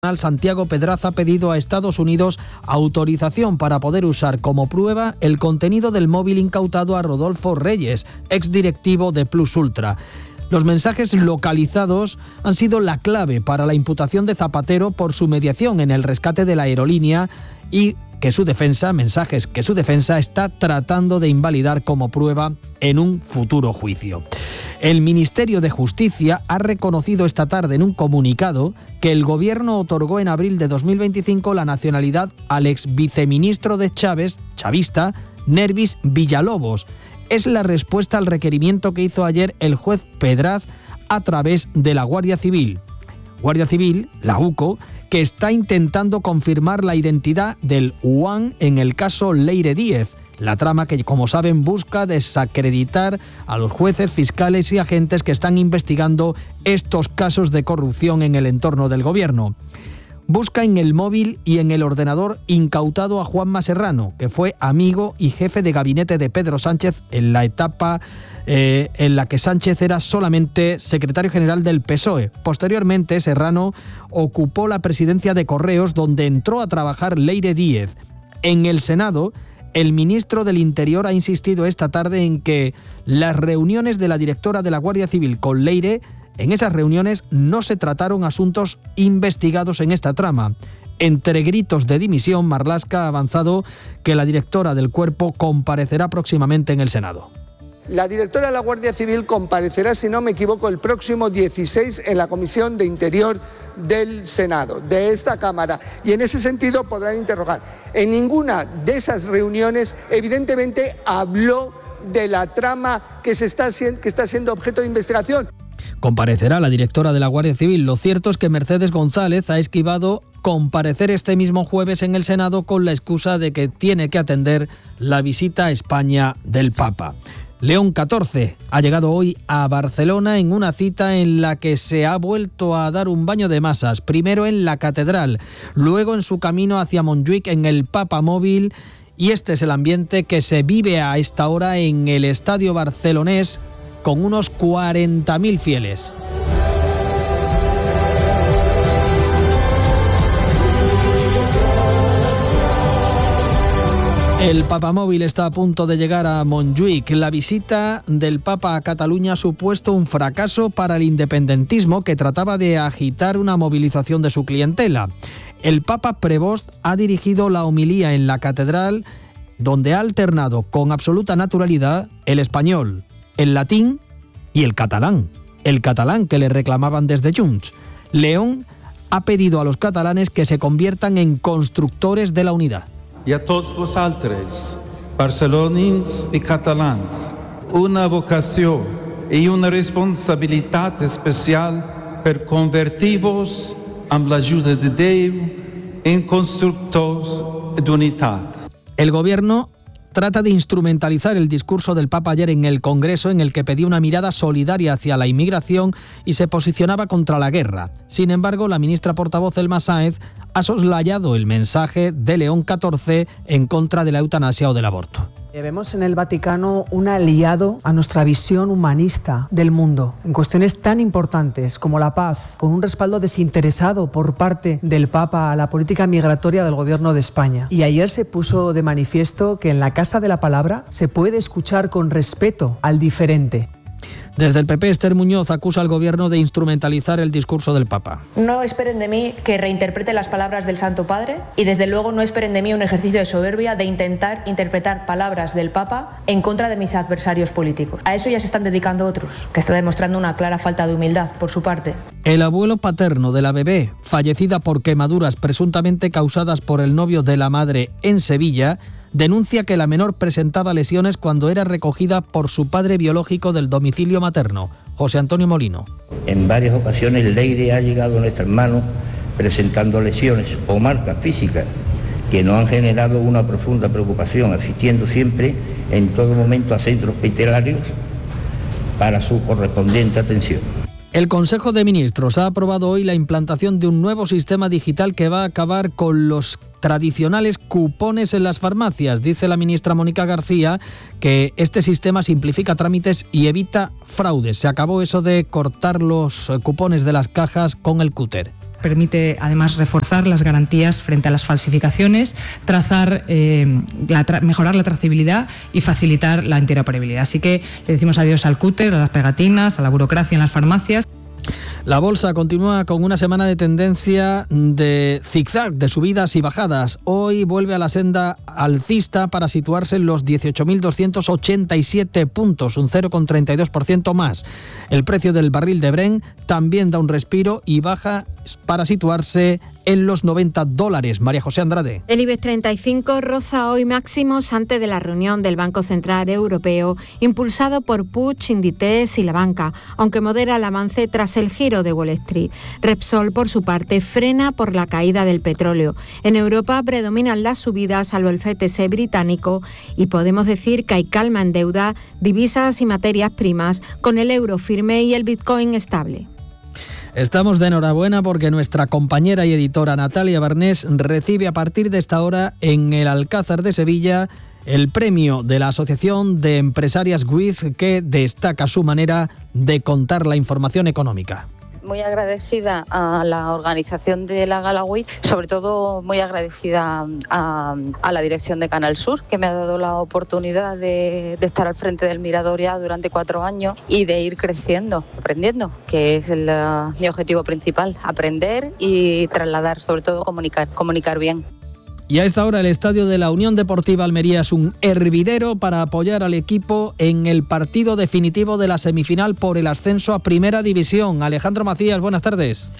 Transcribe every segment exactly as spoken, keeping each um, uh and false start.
Santiago Pedraza ha pedido a Estados Unidos autorización para poder usar como prueba el contenido del móvil incautado a Rodolfo Reyes, exdirectivo de Plus Ultra. Los mensajes localizados han sido la clave para la imputación de Zapatero por su mediación en el rescate de la aerolínea y que su defensa, mensajes que su defensa está tratando de invalidar como prueba en un futuro juicio. El Ministerio de Justicia ha reconocido esta tarde en un comunicado que el Gobierno otorgó en abril de dos mil veinticinco la nacionalidad al ex viceministro de Chávez, chavista, Nervis Villalobos. Es la respuesta al requerimiento que hizo ayer el juez Pedraz a través de la Guardia Civil. Guardia Civil, la UCO, que está intentando confirmar la identidad del U A N en el caso Leire Díez, la trama que, como saben, busca desacreditar a los jueces, fiscales y agentes que están investigando estos casos de corrupción en el entorno del gobierno. Busca en el móvil y en el ordenador incautado a Juanma Serrano, que fue amigo y jefe de gabinete de Pedro Sánchez en la etapa eh, en la que Sánchez era solamente secretario general del P S O E. Posteriormente, Serrano ocupó la presidencia de Correos, donde entró a trabajar Leire Díez. En el Senado, el ministro del Interior ha insistido esta tarde en que las reuniones de la directora de la Guardia Civil con Leire, en esas reuniones no se trataron asuntos investigados en esta trama. Entre gritos de dimisión, Marlaska ha avanzado que la directora del cuerpo comparecerá próximamente en el Senado. La directora de la Guardia Civil comparecerá, si no me equivoco, el próximo dieciséis en la Comisión de Interior del Senado, de esta Cámara, y en ese sentido podrán interrogar. En ninguna de esas reuniones, evidentemente, habló de la trama que, se está, que está siendo objeto de investigación. Comparecerá la directora de la Guardia Civil. Lo cierto es que Mercedes González ha esquivado comparecer este mismo jueves en el Senado con la excusa de que tiene que atender la visita a España del Papa. León catorce ha llegado hoy a Barcelona en una cita en la que se ha vuelto a dar un baño de masas, primero en la Catedral, luego en su camino hacia Montjuic en el Papa Móvil, y este es el ambiente que se vive a esta hora en el estadio barcelonés con unos cuarenta mil fieles. El Papamóvil está a punto de llegar a Montjuic. La visita del Papa a Cataluña ha supuesto un fracaso para el independentismo, que trataba de agitar una movilización de su clientela. El Papa Prevost ha dirigido la homilía en la catedral, donde ha alternado con absoluta naturalidad el español, el latín y el catalán. El catalán que le reclamaban desde Junts. León ha pedido a los catalanes que se conviertan en constructores de la unidad. I a tots vosaltres, barcelonins i catalans, una vocació i una responsabilitat especial per convertir-vos, amb l'ajuda de Déu, en constructors d'unitat. El gobierno trata de instrumentalizar el discurso del Papa ayer en el Congreso, en el que pedía una mirada solidaria hacia la inmigración y se posicionaba contra la guerra. Sin embargo, la ministra portavoz Elma Sáenz ha soslayado el mensaje de León catorce en contra de la eutanasia o del aborto. Vemos en el Vaticano un aliado a nuestra visión humanista del mundo, en cuestiones tan importantes como la paz, con un respaldo desinteresado por parte del Papa a la política migratoria del Gobierno de España. Y ayer se puso de manifiesto que en la Casa de la Palabra se puede escuchar con respeto al diferente. Desde el P P, Esther Muñoz acusa al Gobierno de instrumentalizar el discurso del Papa. No esperen de mí que reinterprete las palabras del Santo Padre y desde luego no esperen de mí un ejercicio de soberbia de intentar interpretar palabras del Papa en contra de mis adversarios políticos. A eso ya se están dedicando otros, que está demostrando una clara falta de humildad por su parte. El abuelo paterno de la bebé, fallecida por quemaduras presuntamente causadas por el novio de la madre en Sevilla, denuncia que la menor presentaba lesiones cuando era recogida por su padre biológico del domicilio materno, José Antonio Molino. En varias ocasiones Leire ha llegado a nuestras manos presentando lesiones o marcas físicas que nos han generado una profunda preocupación, asistiendo siempre en todo momento a centros hospitalarios para su correspondiente atención. El Consejo de Ministros ha aprobado hoy la implantación de un nuevo sistema digital que va a acabar con los tradicionales cupones en las farmacias. Dice la ministra Mónica García que este sistema simplifica trámites y evita fraudes. Se acabó eso de cortar los cupones de las cajas con el cúter. permite además reforzar las garantías frente a las falsificaciones, trazar, eh, la tra- mejorar la trazabilidad y facilitar la interoperabilidad. Así que le decimos adiós al cúter, a las pegatinas, a la burocracia en las farmacias. La bolsa continúa con una semana de tendencia de zigzag, de subidas y bajadas. Hoy vuelve a la senda alcista para situarse en los dieciocho mil doscientos ochenta y siete puntos, un cero coma treinta y dos por ciento más. El precio del barril de Brent también da un respiro y baja para situarse en los noventa dólares. María José Andrade. El IBEX treinta y cinco roza hoy máximos antes de la reunión del Banco Central Europeo, impulsado por Puig, Inditex y la banca, aunque modera el avance tras el giro de Wall Street. Repsol, por su parte, frena por la caída del petróleo. En Europa predominan las subidas, salvo el F T S E británico, y podemos decir que hay calma en deuda, divisas y materias primas, con el euro firme y el Bitcoin estable. Estamos de enhorabuena porque nuestra compañera y editora Natalia Barnés recibe a partir de esta hora en el Alcázar de Sevilla el premio de la Asociación de Empresarias W I Z, que destaca su manera de contar la información económica. Muy agradecida a la organización de la Gala W I Z, sobre todo muy agradecida a, a la dirección de Canal Sur, que me ha dado la oportunidad de, de estar al frente del Mirador ya durante cuatro años y de ir creciendo, aprendiendo, que es el, uh, mi objetivo principal, aprender y trasladar, sobre todo comunicar, comunicar bien. Y a esta hora el estadio de la Unión Deportiva Almería es un hervidero para apoyar al equipo en el partido definitivo de la semifinal por el ascenso a Primera División. Alejandro Macías, buenas tardes.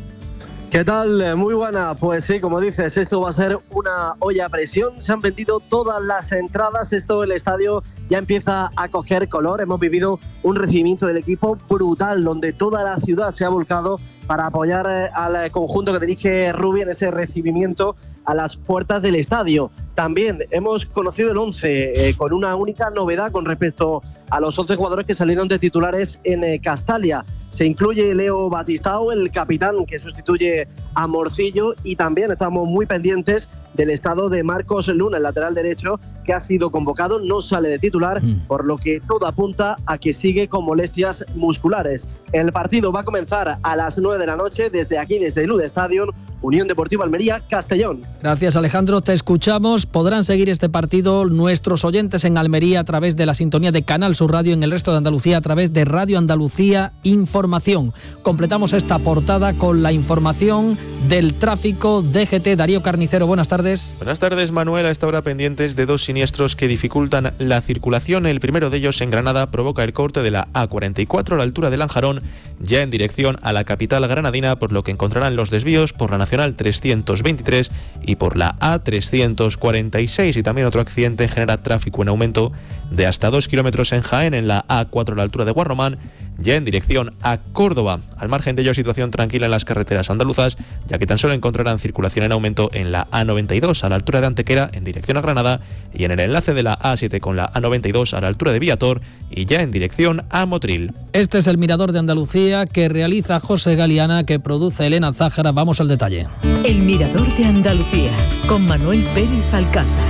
¿Qué tal? Muy buena. Pues sí, como dices, esto va a ser una olla a presión. Se han vendido todas las entradas. Esto, el estadio ya empieza a coger color. Hemos vivido un recibimiento del equipo brutal, donde toda la ciudad se ha volcado para apoyar al conjunto que dirige Rubi en ese recibimiento a las puertas del estadio. También hemos conocido el once eh, con una única novedad con respecto a los once jugadores que salieron de titulares en eh, Castalia. Se incluye Leo Batistao, el capitán que sustituye a Morcillo, y también estamos muy pendientes del estado de Marcos Luna, el lateral derecho, que ha sido convocado, no sale de titular, mm. por lo que todo apunta a que sigue con molestias musculares. El partido va a comenzar a las nueve de la noche desde aquí, desde el U D Stadium, Unión Deportiva Almería, Castellón. Gracias, Alejandro, te escuchamos. Podrán seguir este partido nuestros oyentes en Almería a través de la sintonía de Canal Sur Radio, en el resto de Andalucía a través de Radio Andalucía Información. Completamos esta portada con la información del tráfico. D G T, Darío Carnicero, buenas tardes. Buenas tardes, Manuel. A esta hora pendientes de dos siniestros que dificultan la circulación. El primero de ellos en Granada provoca el corte de la A cuarenta y cuatro a la altura de Lanjarón, ya en dirección a la capital granadina, por lo que encontrarán los desvíos por la Nacional trescientos veintitrés y por la A trescientos cuarenta y seis. Y también otro accidente genera tráfico en aumento de hasta dos kilómetros en Jaén, en la A cuatro a la altura de Guarromán, ya en dirección a Córdoba. Al margen de ello, situación tranquila en las carreteras andaluzas, ya que tan solo encontrarán circulación en aumento en la A noventa y dos a la altura de Antequera, en dirección a Granada, y en el enlace de la A siete con la A noventa y dos a la altura de Viator, y ya en dirección a Motril. Este es el Mirador de Andalucía que realiza José Galiana, que produce Elena Zájara. Vamos al detalle. El Mirador de Andalucía, con Manuel Pérez Alcázar.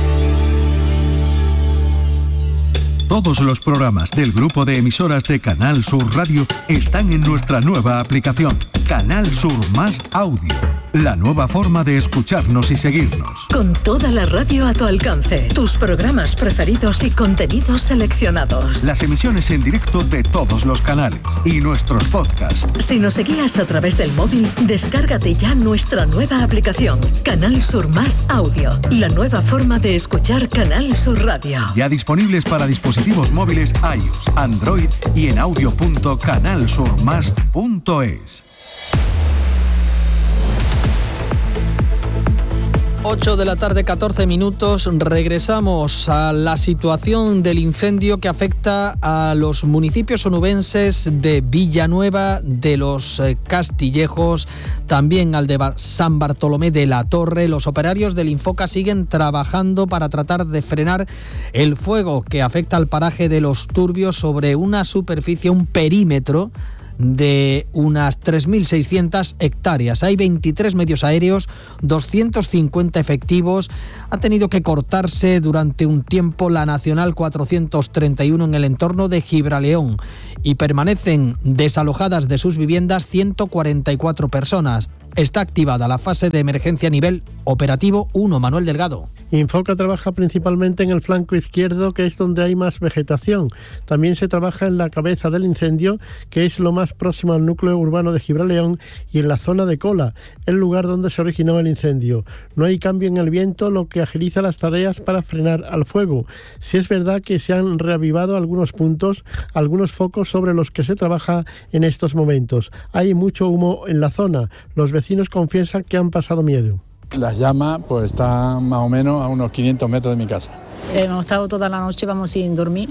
Todos los programas del grupo de emisoras de Canal Sur Radio están en nuestra nueva aplicación, Canal Sur Más Audio. La nueva forma de escucharnos y seguirnos. Con toda la radio a tu alcance, tus programas preferidos y contenidos seleccionados. Las emisiones en directo de todos los canales y nuestros podcasts. Si nos seguías a través del móvil, descárgate ya nuestra nueva aplicación, Canal Sur Más Audio. La nueva forma de escuchar Canal Sur Radio. Ya disponibles para dispositivos móviles iOS, Android y en audio punto canal sur más punto es. ocho de la tarde, catorce minutos. Regresamos a la situación del incendio que afecta a los municipios onubenses de Villanueva de los Castillejos, también al de San Bartolomé de la Torre. Los operarios del Infoca siguen trabajando para tratar de frenar el fuego que afecta al paraje de Los Turbios sobre una superficie, un perímetro de unas tres mil seiscientas hectáreas. Hay veintitrés medios aéreos, doscientos cincuenta efectivos. Ha tenido que cortarse durante un tiempo la Nacional cuatrocientos treinta y uno en el entorno de Gibraleón y permanecen desalojadas de sus viviendas ciento cuarenta y cuatro personas. Está activada la fase de emergencia a nivel operativo uno. Manuel Delgado. Infoca trabaja principalmente en el flanco izquierdo, que es donde hay más vegetación. También se trabaja en la cabeza del incendio, que es lo más próximo al núcleo urbano de Gibraleón, y en la zona de Cola, el lugar donde se originó el incendio. No hay cambio en el viento, lo que agiliza las tareas para frenar al fuego. Si es verdad que se han reavivado algunos puntos, algunos focos sobre los que se trabaja en estos momentos. Hay mucho humo en la zona. Los vecinos confiesan que han pasado miedo. Las llamas pues están más o menos a unos quinientos metros de mi casa. Hemos estado toda la noche, vamos, sin dormir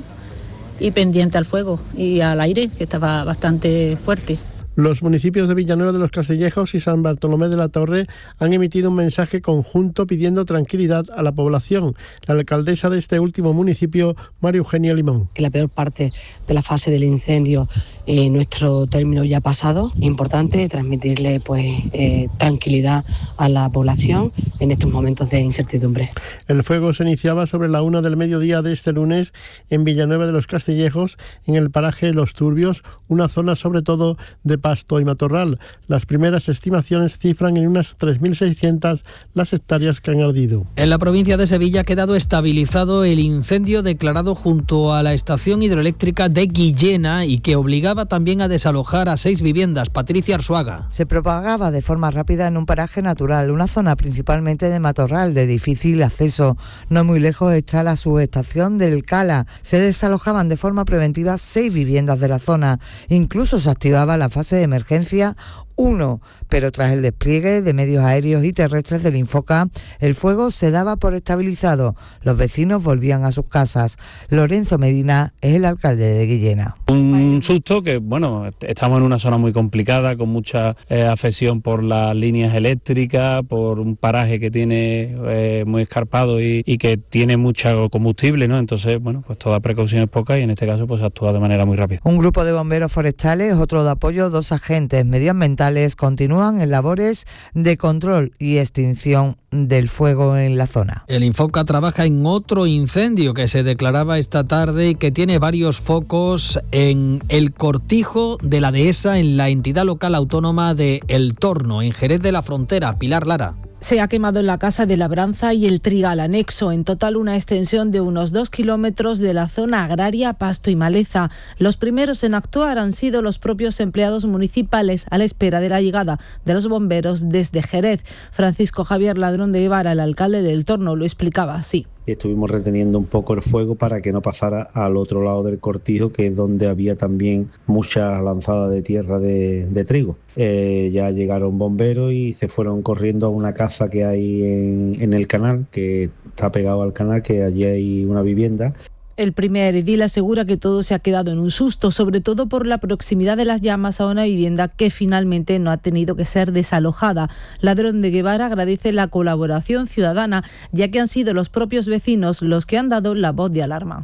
y pendiente al fuego y al aire, que estaba bastante fuerte. Los municipios de Villanueva de los Castillejos y San Bartolomé de la Torre han emitido un mensaje conjunto pidiendo tranquilidad a la población. La alcaldesa de este último municipio, María Eugenia Limón. Que la peor parte de la fase del incendio, eh, nuestro término ya pasado. Importante transmitirle pues eh, tranquilidad a la población en estos momentos de incertidumbre. El fuego se iniciaba sobre la una del mediodía de este lunes en Villanueva de los Castillejos, en el paraje Los Turbios, una zona sobre todo de pasto y matorral. Las primeras estimaciones cifran en unas tres mil seiscientas las hectáreas que han ardido. En la provincia de Sevilla ha quedado estabilizado el incendio declarado junto a la estación hidroeléctrica de Guillena y que obligaba también a desalojar a seis viviendas. Patricia Arzuaga. Se propagaba de forma rápida en un paraje natural, una zona principalmente de matorral de difícil acceso. No muy lejos está la subestación del Cala. Se desalojaban de forma preventiva seis viviendas de la zona. Incluso se activaba la fase de emergencia uno, pero tras el despliegue de medios aéreos y terrestres del Infoca, el fuego se daba por estabilizado. Los vecinos volvían a sus casas. Lorenzo Medina es el alcalde de Guillena. Un susto que, bueno, estamos en una zona muy complicada, con mucha eh, afección por las líneas eléctricas, por un paraje que tiene eh, muy escarpado y, y que tiene mucho combustible, ¿no? Entonces, bueno, pues toda precaución es poca y en este caso pues se actúa de manera muy rápida. Un grupo de bomberos forestales, otro de apoyo, dos agentes medioambientales continúan en labores de control y extinción del fuego en la zona. El Infoca trabaja en otro incendio que se declaraba esta tarde y que tiene varios focos en el Cortijo de la Dehesa, en la entidad local autónoma de El Torno, en Jerez de la Frontera. Pilar Lara. Se ha quemado en la Casa de Labranza y el Trigal anexo, en total una extensión de unos dos kilómetros de la zona agraria, pasto y maleza. Los primeros en actuar han sido los propios empleados municipales a la espera de la llegada de los bomberos desde Jerez. Francisco Javier Ladrón de Guevara, el alcalde del Torno, lo explicaba así. Estuvimos reteniendo un poco el fuego para que no pasara al otro lado del cortijo, que es donde había también muchas lanzadas de tierra de, de trigo. Eh, ya llegaron bomberos y se fueron corriendo a una casa que hay en, en el canal, que está pegado al canal, que allí hay una vivienda. El primer edil asegura que todo se ha quedado en un susto, sobre todo por la proximidad de las llamas a una vivienda que finalmente no ha tenido que ser desalojada. Ladrón de Guevara agradece la colaboración ciudadana, ya que han sido los propios vecinos los que han dado la voz de alarma.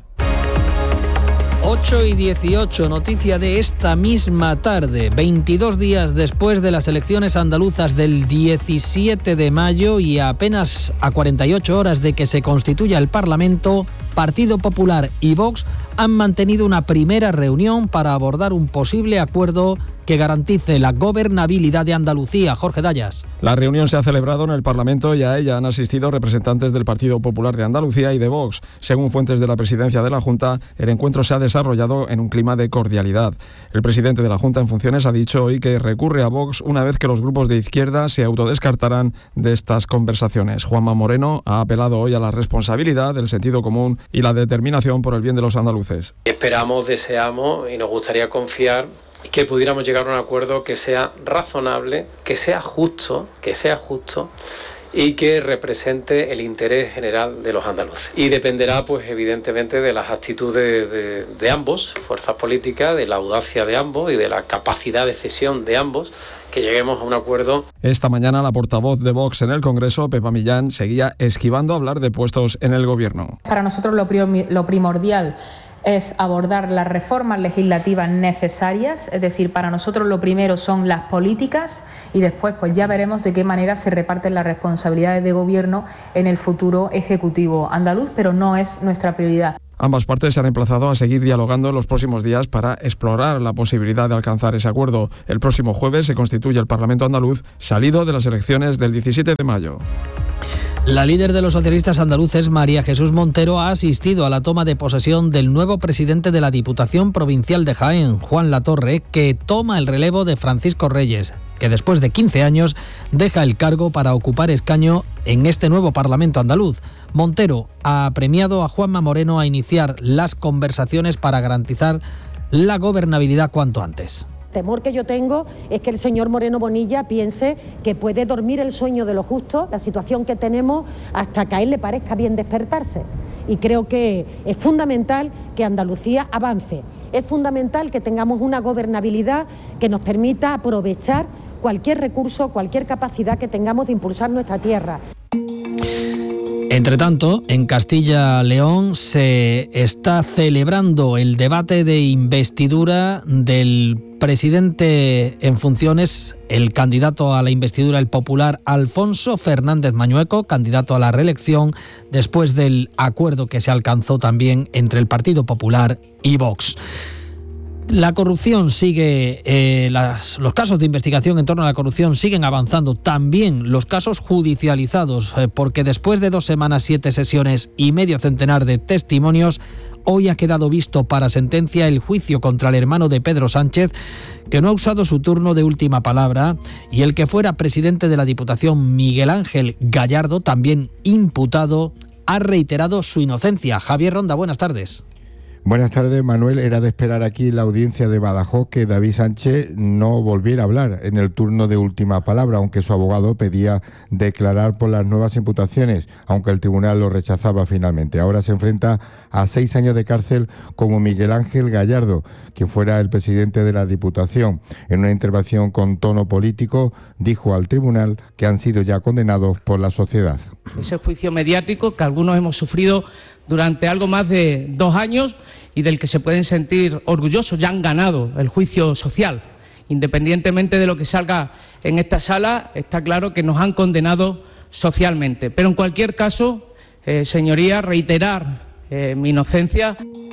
ocho y dieciocho, noticia de esta misma tarde, veintidós días después de las elecciones andaluzas del diecisiete de mayo y a apenas a cuarenta y ocho horas de que se constituya el Parlamento, Partido Popular y Vox han mantenido una primera reunión para abordar un posible acuerdo que garantice la gobernabilidad de Andalucía. Jorge Dayas. La reunión se ha celebrado en el Parlamento y a ella han asistido representantes del Partido Popular de Andalucía y de Vox. Según fuentes de la presidencia de la Junta, el encuentro se ha desarrollado en un clima de cordialidad. El presidente de la Junta en funciones ha dicho hoy que recurre a Vox una vez que los grupos de izquierda se autodescartaran de estas conversaciones. Juanma Moreno ha apelado hoy a la responsabilidad, el sentido común y la determinación por el bien de los andaluces. Esperamos, deseamos y nos gustaría confiar que pudiéramos llegar a un acuerdo que sea razonable, que sea justo, que sea justo y que represente el interés general de los andaluces. Y dependerá, pues evidentemente, de las actitudes de, de ambos, fuerzas políticas, de la audacia de ambos y de la capacidad de cesión de ambos, que lleguemos a un acuerdo. Esta mañana la portavoz de Vox en el Congreso, Pepa Millán, seguía esquivando hablar de puestos en el Gobierno. Para nosotros lo, prim- lo primordial es abordar las reformas legislativas necesarias, es decir, para nosotros lo primero son las políticas y después pues ya veremos de qué manera se reparten las responsabilidades de gobierno en el futuro Ejecutivo andaluz, pero no es nuestra prioridad. Ambas partes se han emplazado a seguir dialogando en los próximos días para explorar la posibilidad de alcanzar ese acuerdo. El próximo jueves se constituye el Parlamento andaluz, salido de las elecciones del diecisiete de mayo. La líder de los socialistas andaluces, María Jesús Montero, ha asistido a la toma de posesión del nuevo presidente de la Diputación Provincial de Jaén, Juan Latorre, que toma el relevo de Francisco Reyes, que después de quince años deja el cargo para ocupar escaño en este nuevo Parlamento andaluz. Montero ha premiado a Juanma Moreno a iniciar las conversaciones para garantizar la gobernabilidad cuanto antes. El temor que yo tengo es que el señor Moreno Bonilla piense que puede dormir el sueño de lo justo, la situación que tenemos, hasta que a él le parezca bien despertarse. Y creo que es fundamental que Andalucía avance, es fundamental que tengamos una gobernabilidad que nos permita aprovechar cualquier recurso, cualquier capacidad que tengamos de impulsar nuestra tierra. Entre tanto, en Castilla-León se está celebrando el debate de investidura del presidente en funciones, el candidato a la investidura, el popular Alfonso Fernández Mañueco, candidato a la reelección, después del acuerdo que se alcanzó también entre el Partido Popular y Vox. La corrupción sigue, eh, las, los casos de investigación en torno a la corrupción siguen avanzando, también los casos judicializados, eh, porque después de dos semanas, siete sesiones y medio centenar de testimonios, hoy ha quedado visto para sentencia el juicio contra el hermano de Pedro Sánchez, que no ha usado su turno de última palabra, y el que fuera presidente de la Diputación, Miguel Ángel Gallardo, también imputado, ha reiterado su inocencia. Javier Ronda, buenas tardes. Buenas tardes, Manuel. Era de esperar aquí la audiencia de Badajoz que David Sánchez no volviera a hablar en el turno de última palabra, aunque su abogado pedía declarar por las nuevas imputaciones, aunque el tribunal lo rechazaba finalmente. Ahora se enfrenta a seis años de cárcel como Miguel Ángel Gallardo, quien fuera el presidente de la Diputación. En una intervención con tono político, dijo al tribunal que han sido ya condenados por la sociedad. Ese juicio mediático que algunos hemos sufrido durante algo más de dos años y del que se pueden sentir orgullosos, ya han ganado el juicio social. Independientemente de lo que salga en esta sala, está claro que nos han condenado socialmente. Pero en cualquier caso, eh, señoría, reiterar eh, mi inocencia.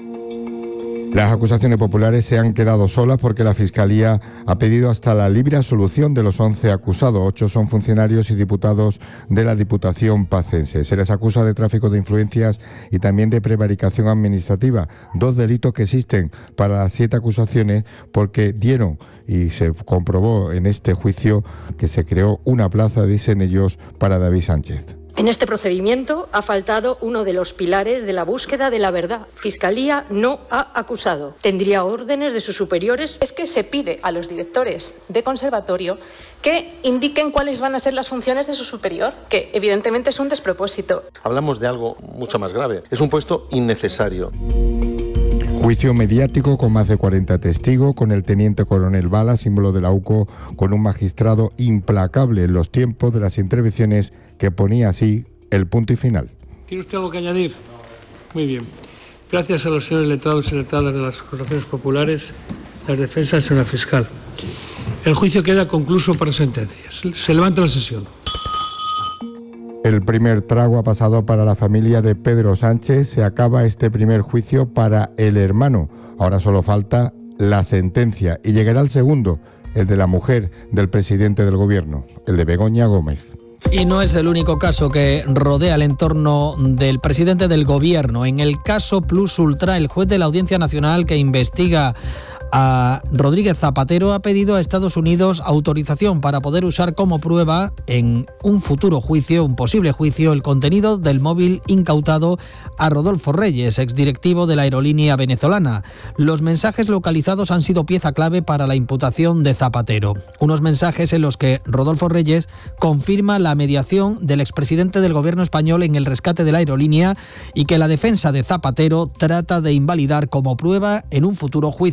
Las acusaciones populares se han quedado solas porque la Fiscalía ha pedido hasta la libre absolución de los once acusados. Ocho son funcionarios y diputados de la Diputación pacense. Se les acusa de tráfico de influencias y también de prevaricación administrativa, dos delitos que existen para las siete acusaciones porque dieron, y se comprobó en este juicio, que se creó una plaza, dicen ellos, para David Sánchez. En este procedimiento ha faltado uno de los pilares de la búsqueda de la verdad. Fiscalía no ha acusado. Tendría órdenes de sus superiores. Es que se pide a los directores de conservatorio que indiquen cuáles van a ser las funciones de su superior, que evidentemente es un despropósito. Hablamos de algo mucho más grave. Es un puesto innecesario. Juicio mediático con más de cuarenta testigos, con el teniente coronel Bala, símbolo de la U C O, con un magistrado implacable en los tiempos de las intervenciones que ponía así el punto y final. ¿Tiene usted algo que añadir? Muy bien. Gracias a los señores letrados y letradas de las acusaciones populares, las defensas y señora fiscal. El juicio queda concluso para sentencias. Se levanta la sesión. El primer trago ha pasado para la familia de Pedro Sánchez. Se acaba este primer juicio para el hermano. Ahora solo falta la sentencia y llegará el segundo, el de la mujer del presidente del gobierno, el de Begoña Gómez. Y no es el único caso que rodea el entorno del presidente del gobierno. En el caso Plus Ultra, el juez de la Audiencia Nacional que investiga a Rodríguez Zapatero ha pedido a Estados Unidos autorización para poder usar como prueba en un futuro juicio, un posible juicio, el contenido del móvil incautado a Rodolfo Reyes, exdirectivo de la aerolínea venezolana. Los mensajes localizados han sido pieza clave para la imputación de Zapatero. Unos mensajes en los que Rodolfo Reyes confirma la mediación del expresidente del gobierno español en el rescate de la aerolínea y que la defensa de Zapatero trata de invalidar como prueba en un futuro juicio. José Manuel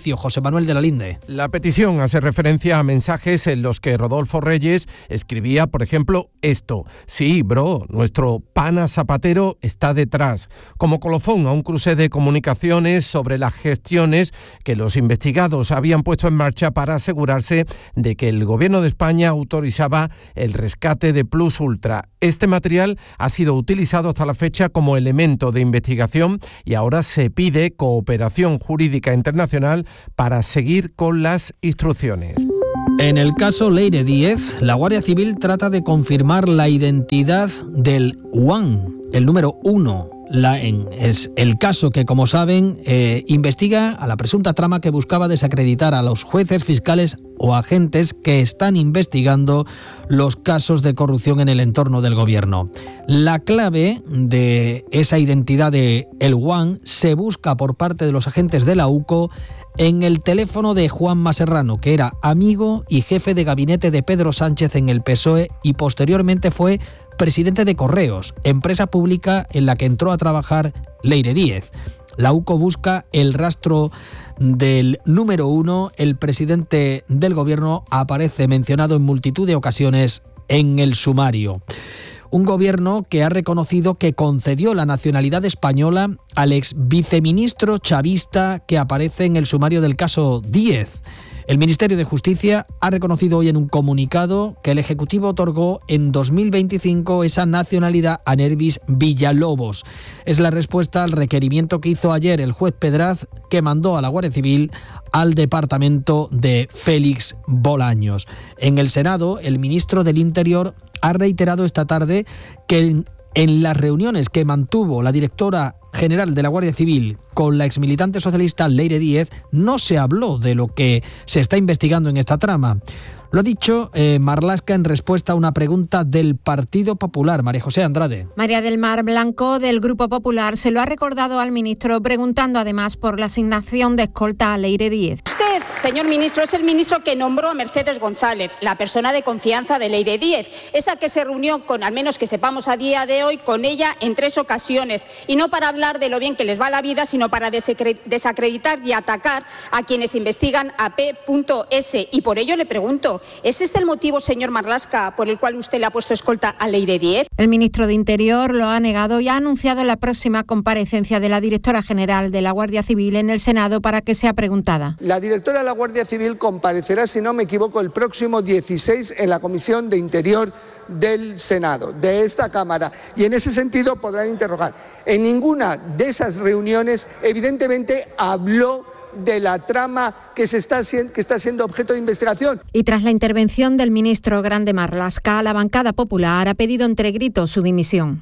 Manuel de la Linde. La petición hace referencia a mensajes en los que Rodolfo Reyes escribía, por ejemplo, esto: sí, bro, nuestro pana Zapatero está detrás, como colofón a un cruce de comunicaciones sobre las gestiones que los investigados habían puesto en marcha para asegurarse de que el gobierno de España autorizaba el rescate de Plus Ultra. Este material ha sido utilizado hasta la fecha como elemento de investigación y ahora se pide cooperación jurídica internacional para seguir con las instrucciones. En el caso Leire Díez, la Guardia Civil trata de confirmar la identidad del One, el número uno. La, en, es el caso que, como saben, eh, investiga a la presunta trama que buscaba desacreditar a los jueces, fiscales o agentes que están investigando los casos de corrupción en el entorno del gobierno. La clave de esa identidad de el One se busca por parte de los agentes de la U C O en el teléfono de Juan Maserrano, que era amigo y jefe de gabinete de Pedro Sánchez en el P S O E y posteriormente fue presidente de Correos, empresa pública en la que entró a trabajar Leire Díez. La U C O busca el rastro del número uno. El presidente del gobierno aparece mencionado en multitud de ocasiones en el sumario. Un gobierno que ha reconocido que concedió la nacionalidad española al ex viceministro chavista que aparece en el sumario del caso Díez. El Ministerio de Justicia ha reconocido hoy en un comunicado que el Ejecutivo otorgó en dos mil veinticinco esa nacionalidad a Nervis Villalobos. Es la respuesta al requerimiento que hizo ayer el juez Pedraz, que mandó a la Guardia Civil al departamento de Félix Bolaños. En el Senado, el ministro del Interior ha reiterado esta tarde que en, en las reuniones que mantuvo la directora general de la Guardia Civil con la exmilitante socialista Leire Díez no se habló de lo que se está investigando en esta trama. Lo ha dicho eh, Marlaska en respuesta a una pregunta del Partido Popular. María José Andrade. María del Mar Blanco, del Grupo Popular, se lo ha recordado al ministro, preguntando además por la asignación de escolta a Leire Díez. Usted, señor ministro, es el ministro que nombró a Mercedes González, la persona de confianza de Leire Díez, esa que se reunió con, al menos que sepamos a día de hoy, con ella en tres ocasiones, y no para hablar de lo bien que les va la vida, sino para desacreditar y atacar a quienes investigan a P S. Y por ello le pregunto, ¿es este el motivo, señor Marlaska, por el cual usted le ha puesto escolta a Leire Díez? El ministro de Interior lo ha negado y ha anunciado la próxima comparecencia de la directora general de la Guardia Civil en el Senado para que sea preguntada. La directora de la Guardia Civil comparecerá, si no me equivoco, el próximo dieciséis en la Comisión de Interior del Senado, de esta Cámara, y en ese sentido podrán interrogar. En ninguna de esas reuniones, evidentemente, habló de la trama que, se está, que está siendo objeto de investigación. Y tras la intervención del ministro Grande Marlaska, la bancada popular ha pedido entre gritos su dimisión.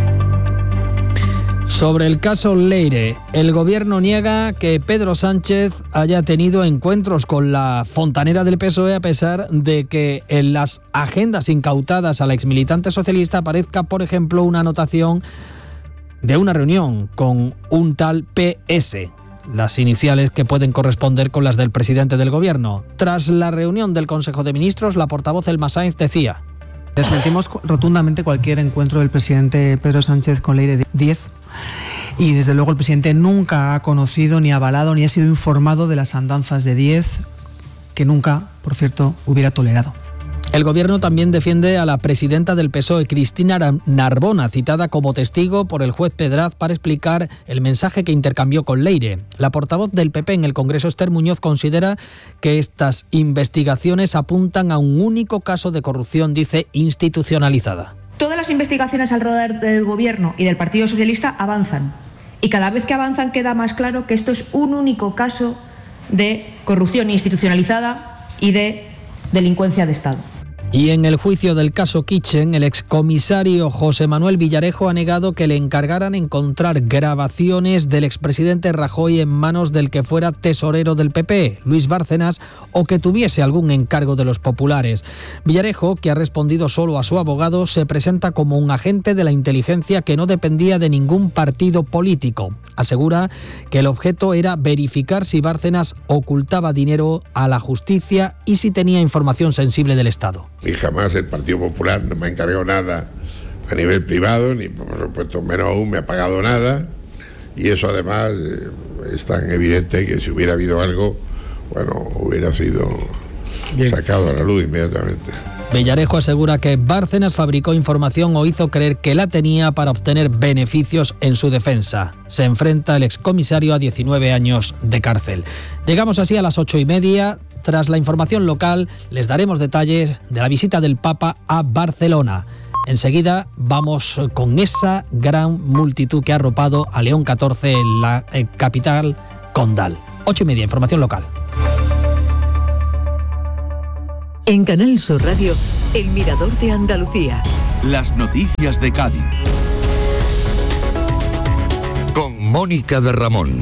Sobre el caso Leire, el gobierno niega que Pedro Sánchez haya tenido encuentros con la fontanera del P S O E, a pesar de que en las agendas incautadas a la exmilitante socialista aparezca, por ejemplo, una anotación de una reunión con un tal P S, las iniciales que pueden corresponder con las del presidente del gobierno. Tras la reunión del Consejo de Ministros, la portavoz Elma Sainz decía: desmentimos rotundamente cualquier encuentro del presidente Pedro Sánchez con Leire Díez, y desde luego el presidente nunca ha conocido, ni avalado, ni ha sido informado de las andanzas de Díez, que nunca, por cierto, hubiera tolerado. El gobierno también defiende a la presidenta del P S O E, Cristina Narbona, citada como testigo por el juez Pedraz para explicar el mensaje que intercambió con Leire. La portavoz del P P en el Congreso, Esther Muñoz, considera que estas investigaciones apuntan a un único caso de corrupción, dice, institucionalizada. Todas las investigaciones alrededor del gobierno y del Partido Socialista avanzan. Y cada vez que avanzan queda más claro que esto es un único caso de corrupción institucionalizada y de delincuencia de Estado. Y en el juicio del caso Kitchen, el excomisario José Manuel Villarejo ha negado que le encargaran encontrar grabaciones del expresidente Rajoy en manos del que fuera tesorero del P P, Luis Bárcenas, o que tuviese algún encargo de los populares. Villarejo, que ha respondido solo a su abogado, se presenta como un agente de la inteligencia que no dependía de ningún partido político. Asegura que el objeto era verificar si Bárcenas ocultaba dinero a la justicia y si tenía información sensible del Estado. Y jamás el Partido Popular no me ha encargado nada a nivel privado, ni por supuesto menos aún me ha pagado nada, y eso además eh, es tan evidente que si hubiera habido algo, bueno, hubiera sido Bien. sacado a la luz inmediatamente. Villarejo asegura que Bárcenas fabricó información o hizo creer que la tenía para obtener beneficios en su defensa. Se enfrenta el excomisario a diecinueve años de cárcel. Llegamos así a las ocho y media. Tras la información local, les daremos detalles de la visita del Papa a Barcelona. Enseguida vamos con esa gran multitud que ha arropado a León catorce en la eh, capital condal. Ocho y media, información local. En Canal Sur Radio, El Mirador de Andalucía. Las noticias de Cádiz. Con Mónica de Ramón.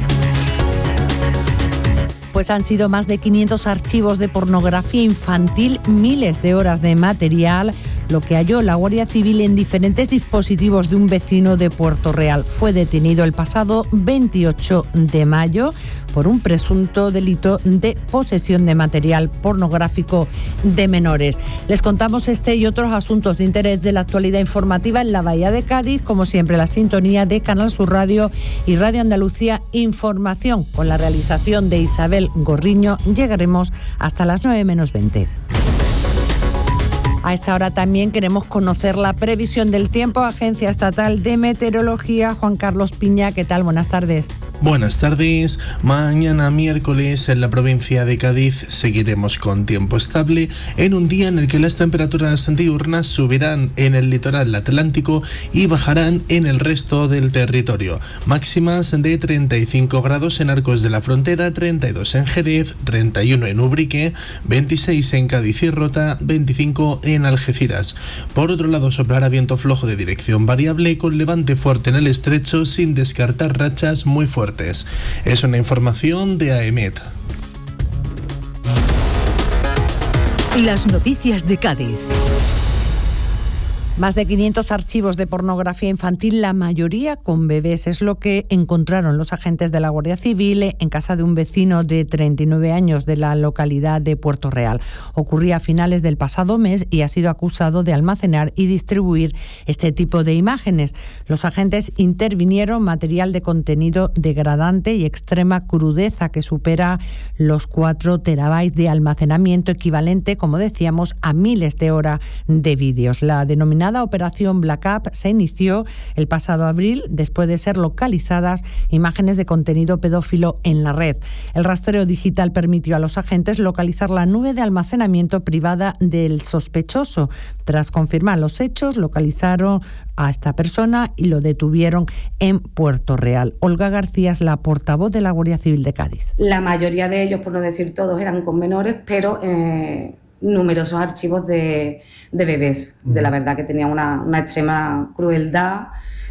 Pues han sido más de quinientos archivos de pornografía infantil, miles de horas de material, lo que halló la Guardia Civil en diferentes dispositivos de un vecino de Puerto Real. Fue detenido el pasado veintiocho de mayo por un presunto delito de posesión de material pornográfico de menores. Les contamos este y otros asuntos de interés de la actualidad informativa en la Bahía de Cádiz, como siempre la sintonía de Canal Sur Radio y Radio Andalucía Información. Con la realización de Isabel Gorriño llegaremos hasta las nueve menos veinte. A esta hora también queremos conocer la previsión del tiempo. Agencia Estatal de Meteorología, Juan Carlos Piña, ¿qué tal? Buenas tardes. Buenas tardes. Mañana miércoles en la provincia de Cádiz seguiremos con tiempo estable en un día en el que las temperaturas diurnas subirán en el litoral atlántico y bajarán en el resto del territorio. Máximas de treinta y cinco grados en Arcos de la Frontera, treinta y dos en Jerez, treinta y uno en Ubrique, veintiséis en Cádiz y Rota, veinticinco en Algeciras. Por otro lado, soplará viento flojo de dirección variable con levante fuerte en el estrecho sin descartar rachas muy fuertes. Es una información de AEMET. Las noticias de Cádiz. Más de quinientos archivos de pornografía infantil, la mayoría con bebés. Es lo que encontraron los agentes de la Guardia Civil en casa de un vecino de treinta y nueve años de la localidad de Puerto Real. Ocurría a finales del pasado mes y ha sido acusado de almacenar y distribuir este tipo de imágenes. Los agentes intervinieron material de contenido degradante y extrema crudeza que supera los cuatro terabytes de almacenamiento, equivalente, como decíamos, a miles de horas de vídeos. La denominada La operación Black Up se inició el pasado abril después de ser localizadas imágenes de contenido pedófilo en la red. El rastreo digital permitió a los agentes localizar la nube de almacenamiento privada del sospechoso. Tras confirmar los hechos, localizaron a esta persona y lo detuvieron en Puerto Real. Olga García es la portavoz de la Guardia Civil de Cádiz. La mayoría de ellos, por no decir todos, eran con menores, pero Eh... numerosos archivos de, de bebés. De la verdad que tenían una, una extrema crueldad,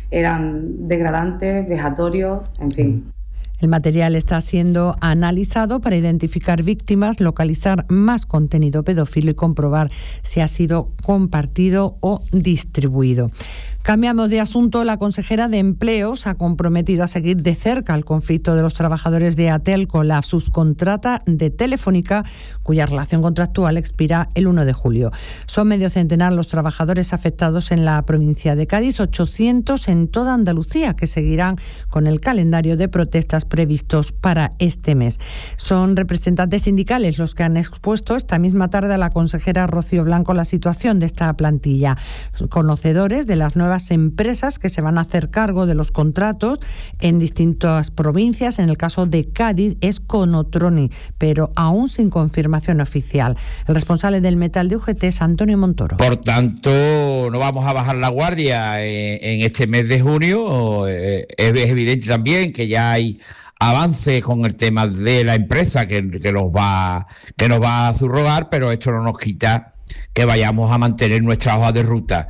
eran degradantes, vejatorios, en fin. El material está siendo analizado para identificar víctimas, localizar más contenido pedófilo y comprobar si ha sido compartido o distribuido. Cambiamos de asunto. La consejera de Empleo se ha comprometido a seguir de cerca el conflicto de los trabajadores de Atel con la subcontrata de Telefónica, cuya relación contractual expira el uno de julio. Son medio centenar los trabajadores afectados en la provincia de Cádiz, ochocientos en toda Andalucía, que seguirán con el calendario de protestas previstos para este mes. Son representantes sindicales los que han expuesto esta misma tarde a la consejera Rocío Blanco la situación de esta plantilla. Conocedores de las nuevas empresas que se van a hacer cargo de los contratos en distintas provincias. En el caso de Cádiz es Conotroni, pero aún sin confirmación oficial. El responsable del metal de U G T es Antonio Montoro. Por tanto, no vamos a bajar la guardia en, en este mes de junio. Eh, es evidente también que ya hay avance con el tema de la empresa que, que, nos va, que nos va a subrogar, pero esto no nos quita que vayamos a mantener nuestra hoja de ruta.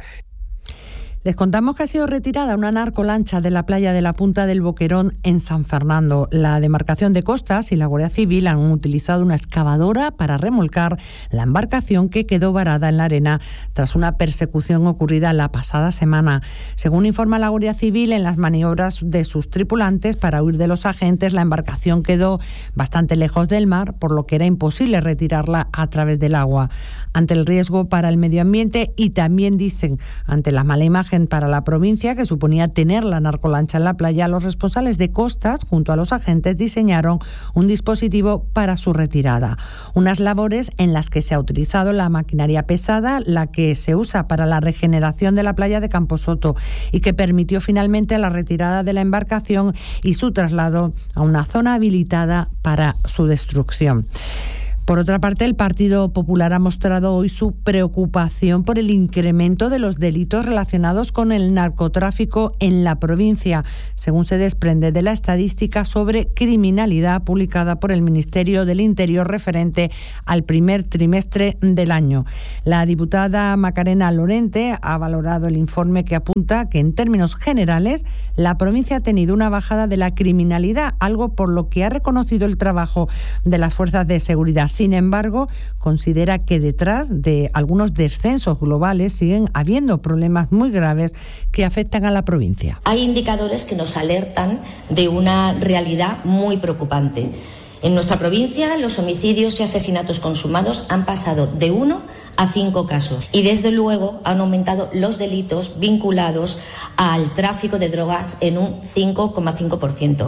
Les contamos que ha sido retirada una narcolancha de la playa de la Punta del Boquerón en San Fernando. La demarcación de costas y la Guardia Civil han utilizado una excavadora para remolcar la embarcación que quedó varada en la arena tras una persecución ocurrida la pasada semana. Según informa la Guardia Civil, en las maniobras de sus tripulantes para huir de los agentes, la embarcación quedó bastante lejos del mar, por lo que era imposible retirarla a través del agua. Ante el riesgo para el medio ambiente y también, dicen, ante la mala imagen imagen para la provincia que suponía tener la narcolancha en la playa, los responsables de costas, junto a los agentes, diseñaron un dispositivo para su retirada. Unas labores en las que se ha utilizado la maquinaria pesada, la que se usa para la regeneración de la playa de Camposoto y que permitió finalmente la retirada de la embarcación y su traslado a una zona habilitada para su destrucción. Por otra parte, el Partido Popular ha mostrado hoy su preocupación por el incremento de los delitos relacionados con el narcotráfico en la provincia, según se desprende de la estadística sobre criminalidad publicada por el Ministerio del Interior referente al primer trimestre del año. La diputada Macarena Lorente ha valorado el informe que apunta que, en términos generales, la provincia ha tenido una bajada de la criminalidad, algo por lo que ha reconocido el trabajo de las fuerzas de seguridad. Sin embargo, considera que detrás de algunos descensos globales siguen habiendo problemas muy graves que afectan a la provincia. Hay indicadores que nos alertan de una realidad muy preocupante. En nuestra provincia, los homicidios y asesinatos consumados han pasado de uno a cinco casos y, desde luego, han aumentado los delitos vinculados al tráfico de drogas en un cinco coma cinco por ciento.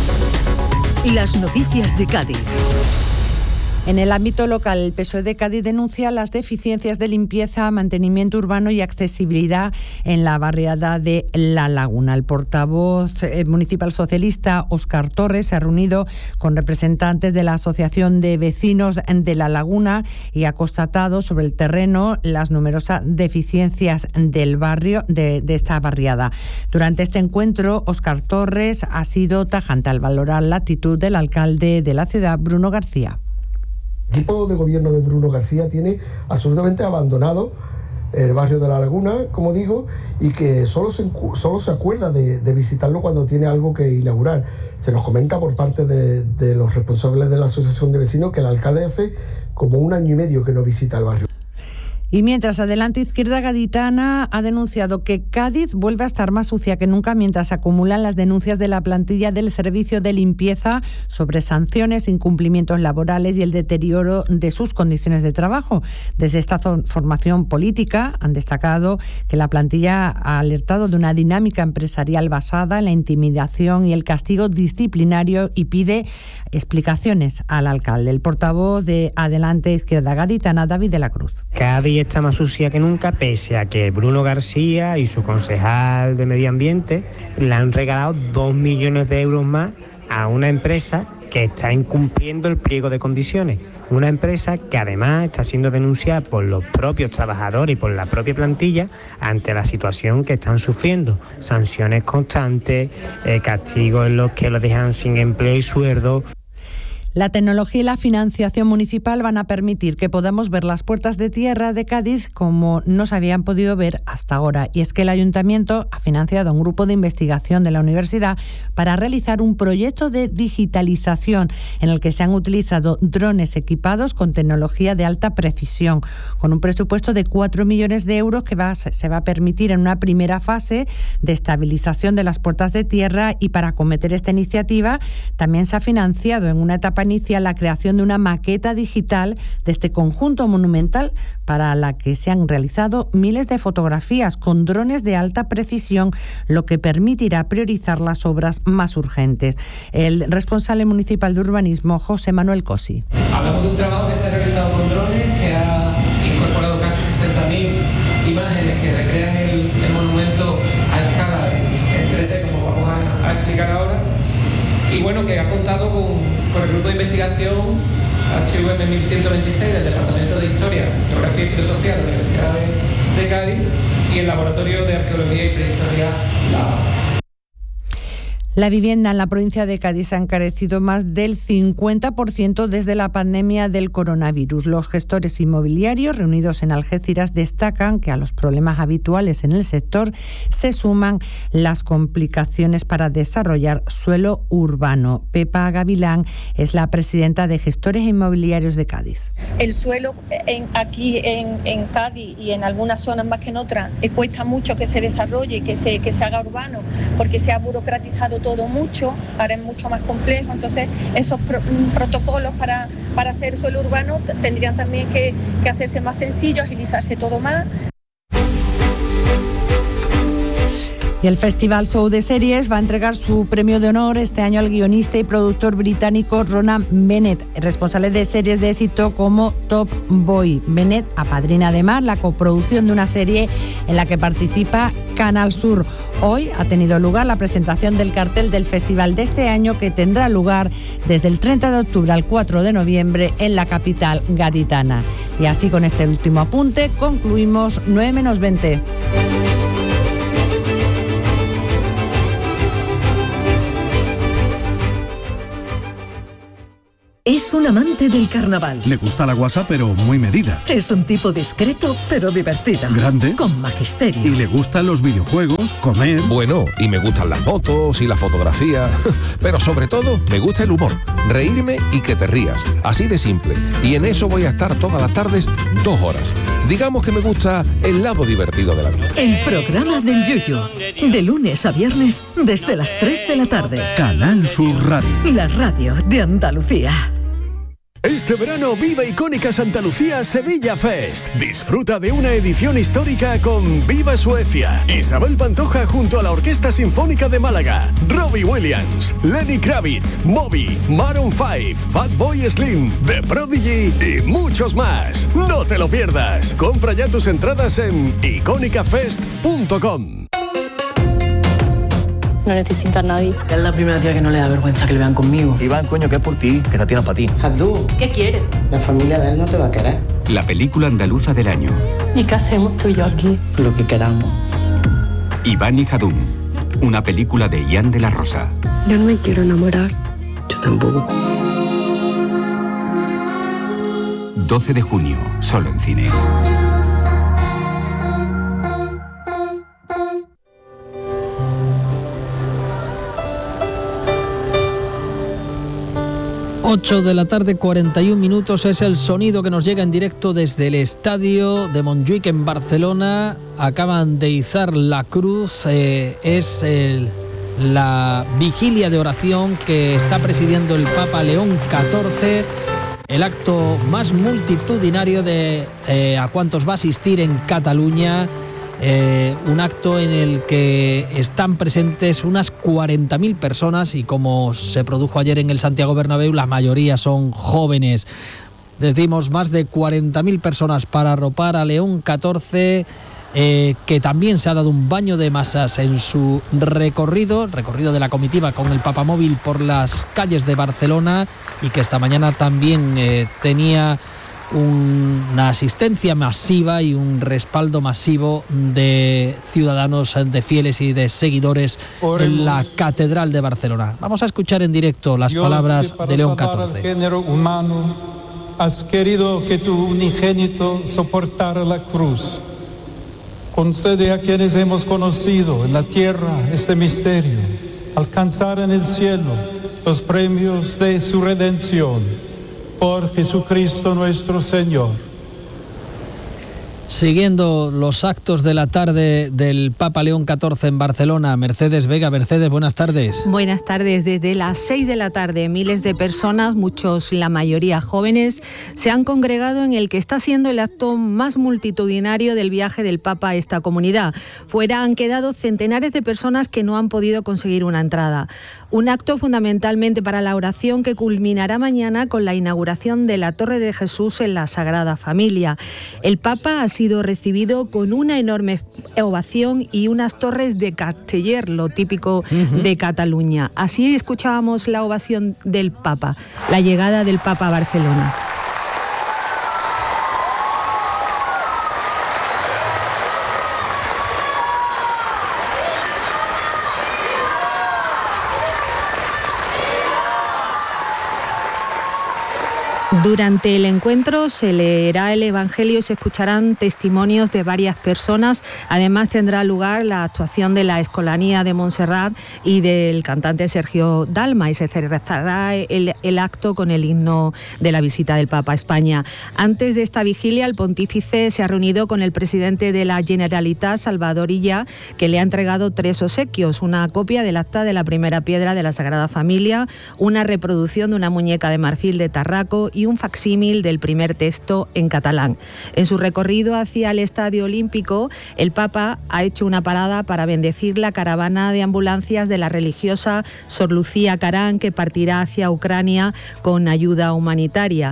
Las noticias de Cádiz. En el ámbito local, el P S O E de Cádiz denuncia las deficiencias de limpieza, mantenimiento urbano y accesibilidad en la barriada de La Laguna. El portavoz municipal socialista, Óscar Torres, se ha reunido con representantes de la Asociación de Vecinos de La Laguna y ha constatado sobre el terreno las numerosas deficiencias del barrio, de, de esta barriada. Durante este encuentro, Óscar Torres ha sido tajante al valorar la actitud del alcalde de la ciudad, Bruno García. El equipo de gobierno de Bruno García tiene absolutamente abandonado el barrio de La Laguna, como digo, y que solo se, solo se acuerda de, de visitarlo cuando tiene algo que inaugurar. Se nos comenta por parte de, de los responsables de la Asociación de Vecinos que el alcalde hace como un año y medio que no visita el barrio. Y mientras, Adelante Izquierda Gaditana ha denunciado que Cádiz vuelve a estar más sucia que nunca mientras se acumulan las denuncias de la plantilla del servicio de limpieza sobre sanciones, incumplimientos laborales y el deterioro de sus condiciones de trabajo. Desde esta formación política han destacado que la plantilla ha alertado de una dinámica empresarial basada en la intimidación y el castigo disciplinario y pide explicaciones al alcalde. El portavoz de Adelante Izquierda Gaditana, David de la Cruz. Cádiz está más sucia que nunca, pese a que Bruno García y su concejal de Medio Ambiente le han regalado dos millones de euros más a una empresa que está incumpliendo el pliego de condiciones. Una empresa que además está siendo denunciada por los propios trabajadores y por la propia plantilla ante la situación que están sufriendo. Sanciones constantes, eh, castigos en los que los dejan sin empleo y sueldo. La tecnología y la financiación municipal van a permitir que podamos ver las puertas de tierra de Cádiz como no se habían podido ver hasta ahora. Y es que el Ayuntamiento ha financiado un grupo de investigación de la universidad para realizar un proyecto de digitalización en el que se han utilizado drones equipados con tecnología de alta precisión, con un presupuesto de cuatro millones de euros que va, se va a permitir en una primera fase de estabilización de las puertas de tierra. Y para acometer esta iniciativa también se ha financiado en una etapa inicial la creación de una maqueta digital de este conjunto monumental para la que se han realizado miles de fotografías con drones de alta precisión, lo que permitirá priorizar las obras más urgentes. El responsable municipal de urbanismo, José Manuel Cosi. Hablamos de un trabajo que se ha realizado con drones, que ha incorporado casi sesenta mil imágenes que recrean el, el monumento a escala en tres D, como vamos a, a explicar ahora. Y bueno, que ha contado con, con el grupo de investigación H V M mil ciento veintiséis del Departamento de Historia, Geografía y Filosofía de la Universidad de, de Cádiz y el Laboratorio de Arqueología y Prehistoria LAVA. La vivienda en la provincia de Cádiz ha encarecido más del cincuenta por ciento desde la pandemia del coronavirus. Los gestores inmobiliarios reunidos en Algeciras destacan que a los problemas habituales en el sector se suman las complicaciones para desarrollar suelo urbano. Pepa Gavilán es la presidenta de Gestores Inmobiliarios de Cádiz. El suelo en, aquí en, en Cádiz y en algunas zonas más que en otras eh, cuesta mucho que se desarrolle, que se, que se haga urbano, porque se ha burocratizado todo todo mucho, ahora es mucho más complejo, entonces esos pro, protocolos para, para hacer suelo urbano tendrían también que, que hacerse más sencillos, agilizarse todo más. Y el Festival Show de Series va a entregar su premio de honor este año al guionista y productor británico Ronan Bennett, responsable de series de éxito como Top Boy. Bennett apadrina además la coproducción de una serie en la que participa Canal Sur. Hoy ha tenido lugar la presentación del cartel del festival de este año, que tendrá lugar desde el treinta de octubre al cuatro de noviembre en la capital gaditana. Y así, con este último apunte, concluimos nueve menos veinte. Es un amante del carnaval. Le gusta la guasa, pero muy medida. Es un tipo discreto, pero divertido. Grande. Con magisterio. Y le gustan los videojuegos, comer. Bueno, y me gustan las fotos y la fotografía. Pero sobre todo, me gusta el humor. Reírme y que te rías. Así de simple. Y en eso voy a estar todas las tardes, dos horas. Digamos que me gusta el lado divertido de la vida. El programa del Yuyu. De lunes a viernes, desde las tres de la tarde. Canal Sur Radio. La radio de Andalucía. Este verano vive Icónica Santa Lucía Sevilla Fest. Disfruta de una edición histórica con Viva Suecia, Isabel Pantoja junto a la Orquesta Sinfónica de Málaga, Robbie Williams, Lenny Kravitz, Moby, Maroon cinco, Fatboy Slim, The Prodigy y muchos más. No te lo pierdas. Compra ya tus entradas en icónica fest punto com. No necesita a nadie. Es la primera tía que no le da vergüenza que le vean conmigo. Iván, coño, que es por ti, que esta tiene para ti. Abdú, ¿qué quiere? La familia de él no te va a querer. La película andaluza del año. ¿Y qué hacemos tú y yo aquí? Lo que queramos. Iván y Jadún. Una película de Ian de la Rosa. Yo no me quiero enamorar. Yo tampoco. doce de junio, solo en cines. ocho de la tarde, cuarenta y un minutos, es el sonido que nos llega en directo desde el estadio de Montjuic en Barcelona. Acaban de izar la cruz, eh, es el, la vigilia de oración que está presidiendo el Papa León catorce, el acto más multitudinario de eh, a cuantos va a asistir en Cataluña. Eh, un acto en el que están presentes unas cuarenta mil personas y, como se produjo ayer en el Santiago Bernabéu, la mayoría son jóvenes. Decimos más de cuarenta mil personas para arropar a León catorce, eh, que también se ha dado un baño de masas en su recorrido, recorrido de la comitiva con el papamóvil por las calles de Barcelona, y que esta mañana también eh, tenía una asistencia masiva y un respaldo masivo de ciudadanos, de fieles y de seguidores en la Catedral de Barcelona. Vamos a escuchar en directo las Dios, palabras de León catorce. Al género humano, has querido que tu unigénito soportara la cruz. Concede a quienes hemos conocido en la tierra este misterio, alcanzar en el cielo los premios de su redención. Por Jesucristo nuestro Señor. Siguiendo los actos de la tarde del Papa León catorce en Barcelona, Mercedes Vega. Mercedes, buenas tardes. Buenas tardes. Desde las seis de la tarde, miles de personas, muchos, la mayoría jóvenes, se han congregado en el que está siendo el acto más multitudinario del viaje del Papa a esta comunidad. Fuera han quedado centenares de personas que no han podido conseguir una entrada. Un acto fundamentalmente para la oración que culminará mañana con la inauguración de la Torre de Jesús en la Sagrada Familia. El Papa ha sido recibido con una enorme ovación y unas torres de Casteller, lo típico uh-huh. de Cataluña. Así escuchábamos la ovación del Papa, la llegada del Papa a Barcelona. Durante el encuentro se leerá el Evangelio y se escucharán testimonios de varias personas. Además tendrá lugar la actuación de la Escolanía de Montserrat y del cantante Sergio Dalma, y se cerrará el, el acto con el himno de la visita del Papa a España. Antes de esta vigilia, el pontífice se ha reunido con el presidente de la Generalitat, Salvador Illa, que le ha entregado tres obsequios: una copia del acta de la primera piedra de la Sagrada Familia, una reproducción de una muñeca de marfil de Tarraco y un facsímil del primer texto en catalán. En su recorrido hacia el Estadio Olímpico, el Papa ha hecho una parada para bendecir la caravana de ambulancias de la religiosa Sor Lucía Carán, que partirá hacia Ucrania con ayuda humanitaria.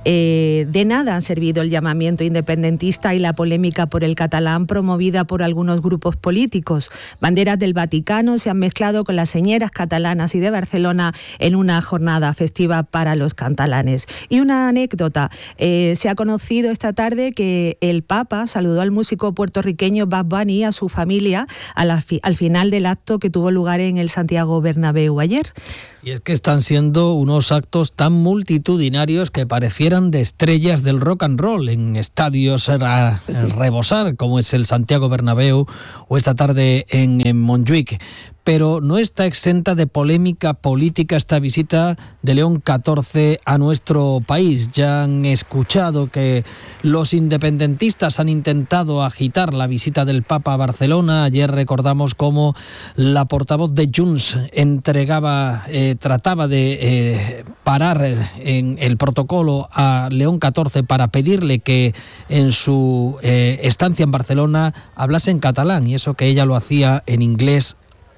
Eh, de nada han servido el llamamiento independentista y la polémica por el catalán promovida por algunos grupos políticos. Banderas del Vaticano se han mezclado con las señeras catalanas y de Barcelona en una jornada festiva para los catalanes. Y una anécdota, eh, se ha conocido esta tarde que el Papa saludó al músico puertorriqueño Bad Bunny y a su familia a la fi- al final del acto que tuvo lugar en el Santiago Bernabéu ayer. Y es que están siendo unos actos tan multitudinarios que parecieran de estrellas del rock and roll en estadios a rebosar, como es el Santiago Bernabéu o esta tarde en, en Montjuic. Pero no está exenta de polémica política esta visita de León catorce a nuestro país. Ya han escuchado que los independentistas han intentado agitar la visita del Papa a Barcelona. Ayer recordamos cómo la portavoz de Junts entregaba, eh, trataba de eh, parar en el protocolo a León catorce para pedirle que en su eh, estancia en Barcelona hablase en catalán, y eso que ella lo hacía en inglés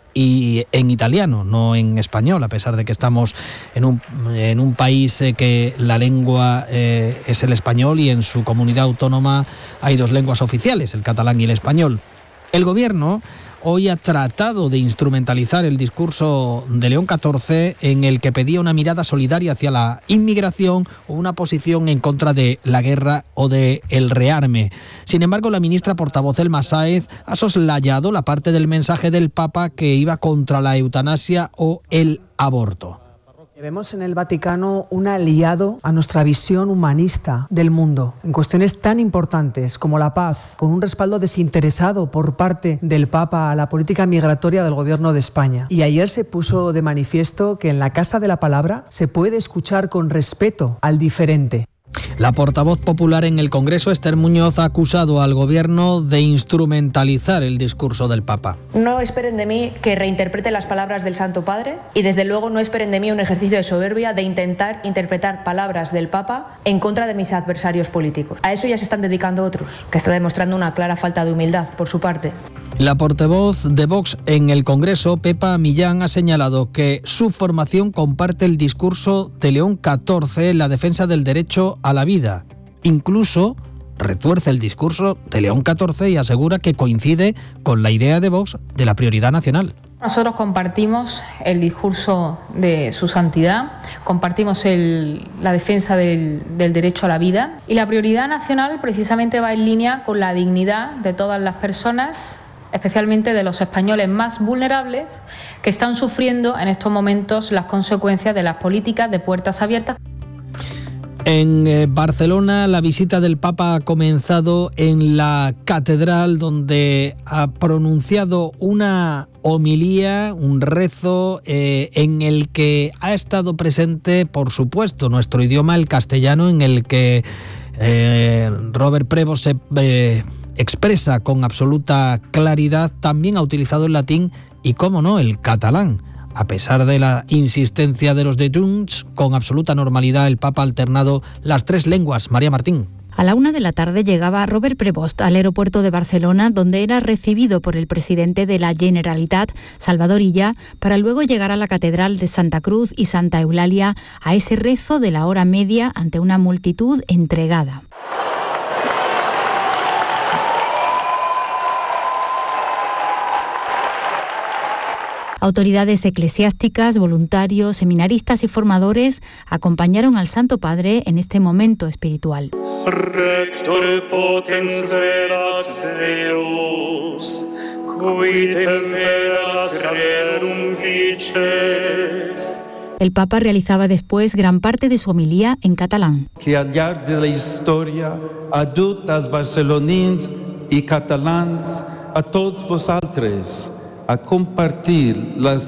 y en italiano, no en español, a pesar de que estamos en un, en un país eh, que la lengua eh, es el español, y en su comunidad autónoma hay dos lenguas oficiales, el catalán y el español. El gobierno hoy ha tratado de instrumentalizar el discurso de León catorce, en el que pedía una mirada solidaria hacia la inmigración o una posición en contra de la guerra o de el rearme. Sin embargo, la ministra portavoz Elma Sáez ha soslayado la parte del mensaje del Papa que iba contra la eutanasia o el aborto. Vemos en el Vaticano un aliado a nuestra visión humanista del mundo, en cuestiones tan importantes como la paz, con un respaldo desinteresado por parte del Papa a la política migratoria del Gobierno de España. Y ayer se puso de manifiesto que en la Casa de la Palabra se puede escuchar con respeto al diferente. La portavoz popular en el Congreso, Esther Muñoz, ha acusado al Gobierno de instrumentalizar el discurso del Papa. No esperen de mí que reinterprete las palabras del Santo Padre, y desde luego no esperen de mí un ejercicio de soberbia de intentar interpretar palabras del Papa en contra de mis adversarios políticos. A eso ya se están dedicando otros, que está demostrando una clara falta de humildad por su parte. La portavoz de Vox en el Congreso, Pepa Millán, ha señalado que su formación comparte el discurso de León catorce en la defensa del derecho a la vida. Incluso retuerce el discurso de León catorce y asegura que coincide con la idea de Vox de la prioridad nacional. Nosotros compartimos el discurso de su santidad, compartimos el, la defensa del, del derecho a la vida, y la prioridad nacional precisamente va en línea con la dignidad de todas las personas, especialmente de los españoles más vulnerables, que están sufriendo en estos momentos las consecuencias de las políticas de puertas abiertas. En eh, Barcelona, la visita del Papa ha comenzado en la catedral, donde ha pronunciado una homilía, un rezo eh, en el que ha estado presente, por supuesto, nuestro idioma, el castellano, en el que eh, Robert Prevost se eh, expresa con absoluta claridad. También ha utilizado el latín y, cómo no, el catalán. A pesar de la insistencia de los de Junts, con absoluta normalidad el Papa ha alternado las tres lenguas. María Martín. A la una de la tarde llegaba Robert Prevost al aeropuerto de Barcelona, donde era recibido por el presidente de la Generalitat, Salvador Illa, para luego llegar a la Catedral de Santa Cruz y Santa Eulalia a ese rezo de la hora media ante una multitud entregada. Autoridades eclesiásticas, voluntarios, seminaristas y formadores acompañaron al Santo Padre en este momento espiritual. Rector potens velas Deus, qui temperas rerum vices. El Papa realizaba después gran parte de su homilía en catalán. Que al llarg de la història ha dut als barcelonins i catalans, a tots vosaltres, a compartir la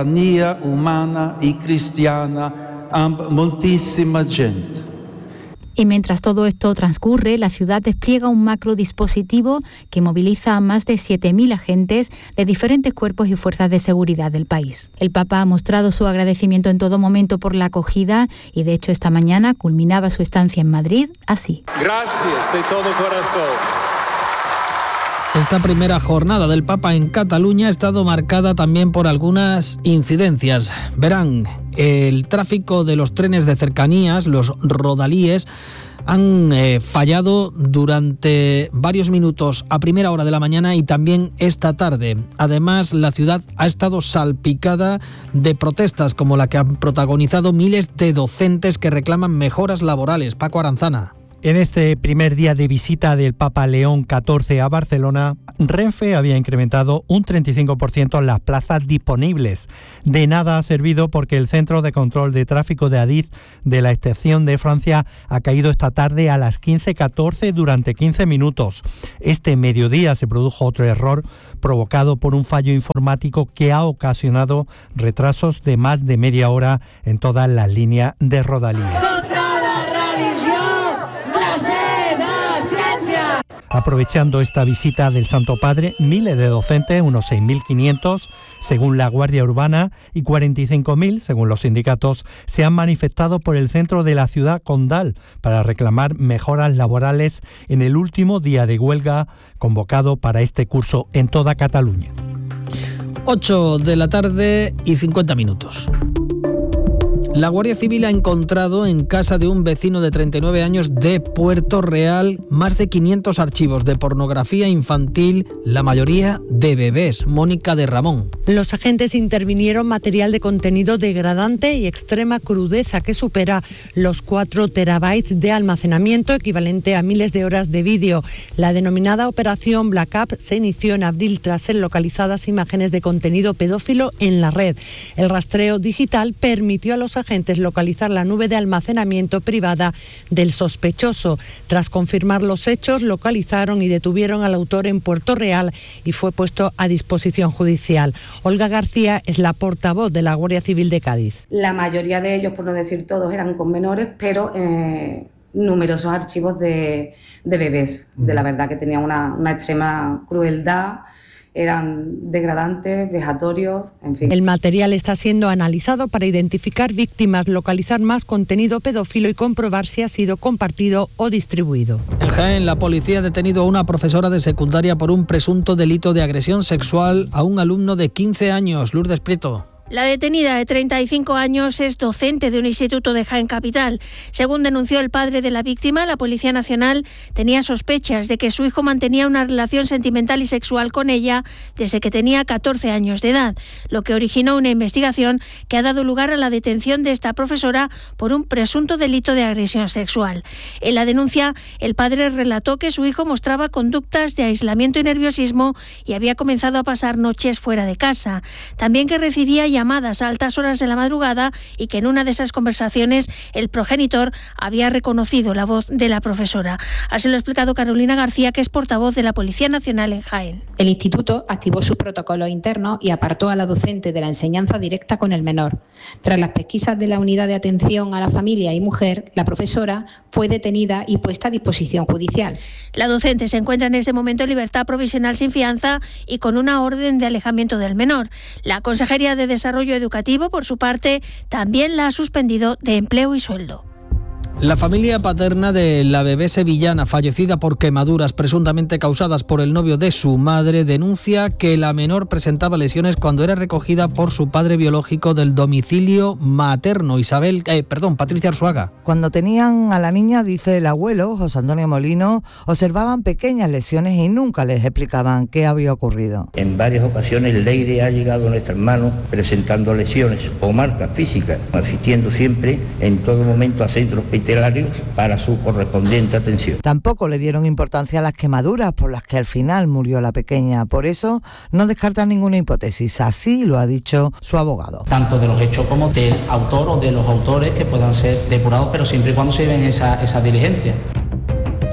ciutadania humana y cristiana amb moltíssima gent. Y mientras todo esto transcurre, la ciudad despliega un macrodispositivo que moviliza a más de siete mil agentes de diferentes cuerpos y fuerzas de seguridad del país. El Papa ha mostrado su agradecimiento en todo momento por la acogida y de hecho esta mañana culminaba su estancia en Madrid así. Gracias de todo corazón. Esta primera jornada del Papa en Cataluña ha estado marcada también por algunas incidencias. Verán, el tráfico de los trenes de cercanías, los rodalíes, han eh, fallado durante varios minutos a primera hora de la mañana y también esta tarde. Además, la ciudad ha estado salpicada de protestas como la que han protagonizado miles de docentes que reclaman mejoras laborales. Paco Aranzana. En este primer día de visita del Papa León catorce a Barcelona, Renfe había incrementado un treinta y cinco por ciento las plazas disponibles. De nada ha servido porque el Centro de Control de Tráfico de Adif de la estación de Francia ha caído esta tarde a las quince catorce durante quince minutos. Este mediodía se produjo otro error provocado por un fallo informático que ha ocasionado retrasos de más de media hora en todas las líneas de rodalías. Aprovechando esta visita del Santo Padre, miles de docentes, unos seis mil quinientos, según la Guardia Urbana, y cuarenta y cinco mil, según los sindicatos, se han manifestado por el centro de la ciudad condal para reclamar mejoras laborales en el último día de huelga convocado para este curso en toda Cataluña. ocho de la tarde y cincuenta minutos. La Guardia Civil ha encontrado en casa de un vecino de treinta y nueve años de Puerto Real más de quinientos archivos de pornografía infantil, la mayoría de bebés. Mónica de Ramón. Los agentes intervinieron material de contenido degradante y extrema crudeza que supera los cuatro terabytes de almacenamiento, equivalente a miles de horas de vídeo. La denominada Operación Black Up se inició en abril tras ser localizadas imágenes de contenido pedófilo en la red. El rastreo digital permitió a los agentes localizar la nube de almacenamiento privada del sospechoso. Tras confirmar los hechos, localizaron y detuvieron al autor en Puerto Real y fue puesto a disposición judicial. Olga García es la portavoz de la Guardia Civil de Cádiz. La mayoría de ellos, por no decir todos, eran con menores, pero eh, numerosos archivos de, de bebés. De la verdad que tenían una, una extrema crueldad. Eran degradantes, vejatorios, en fin. El material está siendo analizado para identificar víctimas, localizar más contenido pedófilo y comprobar si ha sido compartido o distribuido. En Jaén, la policía ha detenido a una profesora de secundaria por un presunto delito de agresión sexual a un alumno de quince años. Lourdes Prieto. La detenida de treinta y cinco años es docente de un instituto de Jaén Capital. Según denunció el padre de la víctima, la Policía Nacional tenía sospechas de que su hijo mantenía una relación sentimental y sexual con ella desde que tenía catorce años de edad, lo que originó una investigación que ha dado lugar a la detención de esta profesora por un presunto delito de agresión sexual. En la denuncia, el padre relató que su hijo mostraba conductas de aislamiento y nerviosismo y había comenzado a pasar noches fuera de casa. También que recibía llamadas a altas horas de la madrugada y que en una de esas conversaciones el progenitor había reconocido la voz de la profesora. Así lo ha explicado Carolina García, que es portavoz de la Policía Nacional en Jaén. El instituto activó sus protocolos internos y apartó a la docente de la enseñanza directa con el menor. Tras las pesquisas de la Unidad de Atención a la Familia y Mujer, la profesora fue detenida y puesta a disposición judicial. La docente se encuentra en este momento en libertad provisional sin fianza y con una orden de alejamiento del menor. La Consejería de Desarrollo Educativo, por su parte, también la ha suspendido de empleo y sueldo. La familia paterna de la bebé sevillana fallecida por quemaduras presuntamente causadas por el novio de su madre denuncia que la menor presentaba lesiones cuando era recogida por su padre biológico del domicilio materno. Isabel, eh, perdón, Patricia Arzuaga. Cuando tenían a la niña, dice el abuelo, José Antonio Molino, observaban pequeñas lesiones y nunca les explicaban qué había ocurrido. En varias ocasiones Leire ha llegado a nuestras manos presentando lesiones o marcas físicas, asistiendo siempre en todo momento a centros hospitalarios para su correspondiente atención. Tampoco le dieron importancia a las quemaduras por las que al final murió la pequeña. Por eso no descartan ninguna hipótesis. Así lo ha dicho su abogado. Tanto de los hechos como del autor o de los autores que puedan ser depurados, pero siempre y cuando se lleven esa, esa diligencia.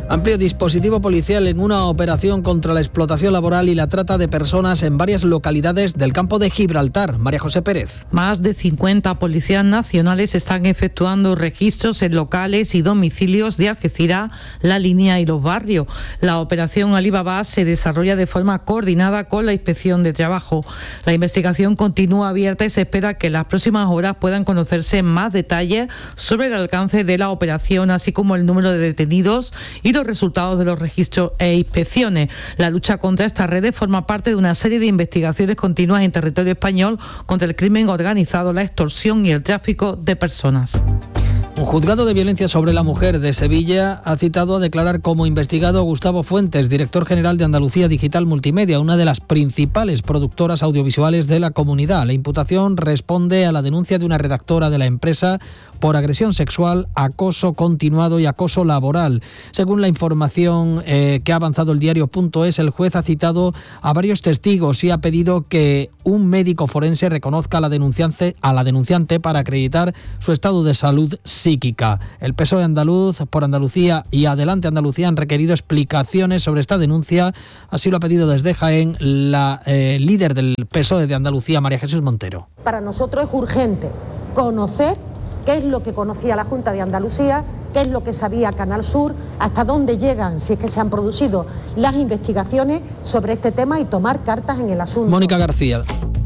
Amplio dispositivo policial en una operación contra la explotación laboral y la trata de personas en varias localidades del campo de Gibraltar. María José Pérez. Más de cincuenta policías nacionales están efectuando registros en locales y domicilios de Algeciras, La Línea y Los Barrios. La operación Alibaba se desarrolla de forma coordinada con la Inspección de Trabajo. La investigación continúa abierta y se espera que en las próximas horas puedan conocerse más detalles sobre el alcance de la operación, así como el número de detenidos y los resultados de los registros e inspecciones. La lucha contra estas redes forma parte de una serie de investigaciones continuas en territorio español contra el crimen organizado, la extorsión y el tráfico de personas. Un juzgado de violencia sobre la mujer de Sevilla ha citado a declarar como investigado a Gustavo Fuentes, director general de Andalucía Digital Multimedia, una de las principales productoras audiovisuales de la comunidad. La imputación responde a la denuncia de una redactora de la empresa por agresión sexual, acoso continuado y acoso laboral. Según la información eh, que ha avanzado el diario punto es, el juez ha citado a varios testigos y ha pedido que un médico forense reconozca a la denunciante, a la denunciante para acreditar su estado de salud psíquica. El P S O E andaluz, por Andalucía y Adelante Andalucía han requerido explicaciones sobre esta denuncia. Así lo ha pedido desde Jaén la eh, líder del P S O E de Andalucía, María Jesús Montero. Para nosotros es urgente conocer qué es lo que conocía la Junta de Andalucía, qué es lo que sabía Canal Sur, hasta dónde llegan, si es que se han producido las investigaciones sobre este tema y tomar cartas en el asunto. Mónica García.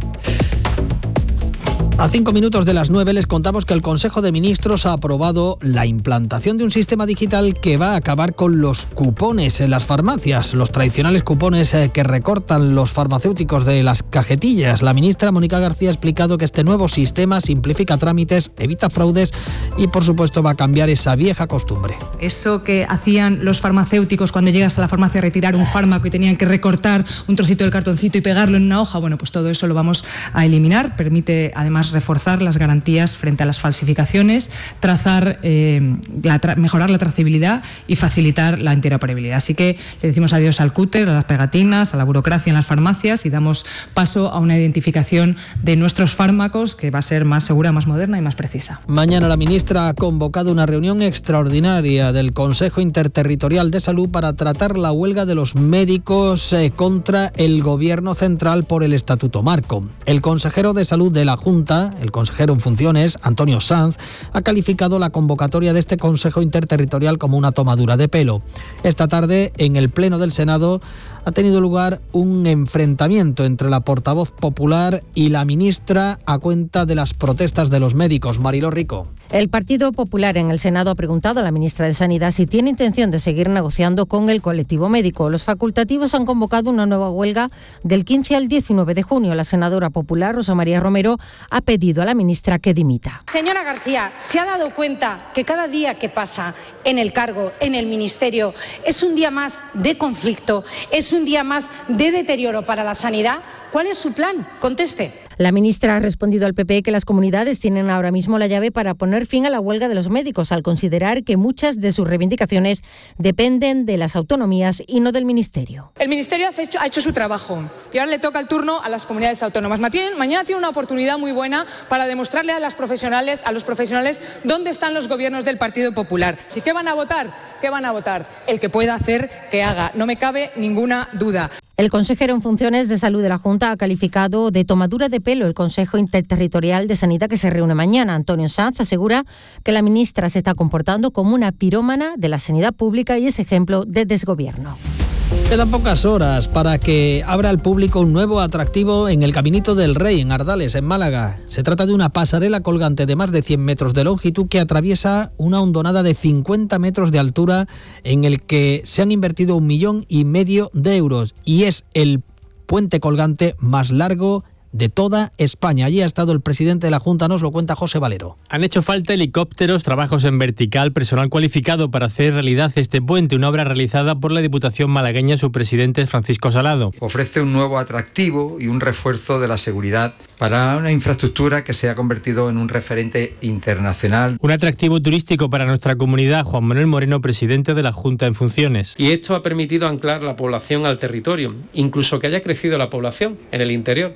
A cinco minutos de las nueve les contamos que el Consejo de Ministros ha aprobado la implantación de un sistema digital que va a acabar con los cupones en las farmacias, los tradicionales cupones que recortan los farmacéuticos de las cajetillas. La ministra Mónica García ha explicado que este nuevo sistema simplifica trámites, evita fraudes y, por supuesto, va a cambiar esa vieja costumbre. Eso que hacían los farmacéuticos cuando llegas a la farmacia a retirar un fármaco y tenían que recortar un trocito del cartoncito y pegarlo en una hoja, bueno, pues todo eso lo vamos a eliminar. Permite, además, reforzar las garantías frente a las falsificaciones, trazar, eh, la tra- mejorar la trazabilidad y facilitar la interoperabilidad. Así que le decimos adiós al cúter, a las pegatinas, a la burocracia en las farmacias y damos paso a una identificación de nuestros fármacos que va a ser más segura, más moderna y más precisa. Mañana la ministra ha convocado una reunión extraordinaria del Consejo Interterritorial de Salud para tratar la huelga de los médicos eh, contra el Gobierno central por el Estatuto Marco. El consejero de Salud de la Junta, el consejero en funciones, Antonio Sanz, ha calificado la convocatoria de este Consejo Interterritorial como una tomadura de pelo. Esta tarde, en el Pleno del Senado, ha tenido lugar un enfrentamiento entre la portavoz popular y la ministra a cuenta de las protestas de los médicos. Mariló Rico. El Partido Popular en el Senado ha preguntado a la ministra de Sanidad si tiene intención de seguir negociando con el colectivo médico. Los facultativos han convocado una nueva huelga del quince al diecinueve de junio. La senadora popular, Rosa María Romero, ha pedido a la ministra que dimita. Señora García, ¿se ha dado cuenta que cada día que pasa en el cargo, en el ministerio, es un día más de conflicto, es un día más de deterioro para la sanidad? ¿Cuál es su plan? Conteste. La ministra ha respondido al P P que las comunidades tienen ahora mismo la llave para poner fin a la huelga de los médicos, al considerar que muchas de sus reivindicaciones dependen de las autonomías y no del Ministerio. El Ministerio ha hecho, ha hecho su trabajo y ahora le toca el turno a las comunidades autónomas. Mañana tiene una oportunidad muy buena para demostrarle a, las profesionales, a los profesionales dónde están los gobiernos del Partido Popular. ¿Sí qué van a votar? ¿Qué van a votar? El que pueda hacer, que haga. No me cabe ninguna duda. El consejero en funciones de Salud de la Junta ha calificado de tomadura de pelo el Consejo Interterritorial de Sanidad que se reúne mañana. Antonio Sanz asegura que la ministra se está comportando como una pirómana de la sanidad pública y es ejemplo de desgobierno. Quedan pocas horas para que abra al público un nuevo atractivo en el Caminito del Rey, en Ardales, en Málaga. Se trata de una pasarela colgante de más de cien metros de longitud que atraviesa una hondonada de cincuenta metros de altura en el que se han invertido un millón y medio de euros y es el puente colgante más largo de toda España. Allí ha estado el presidente de la Junta, nos lo cuenta José Valero. Han hecho falta helicópteros, trabajos en vertical, personal cualificado para hacer realidad este puente, una obra realizada por la Diputación malagueña. Su presidente es Francisco Salado. Ofrece un nuevo atractivo y un refuerzo de la seguridad para una infraestructura que se ha convertido en un referente internacional. Un atractivo turístico para nuestra comunidad. Juan Manuel Moreno, presidente de la Junta en funciones. Y esto ha permitido anclar la población al territorio, incluso que haya crecido la población en el interior. ¿Cree, cree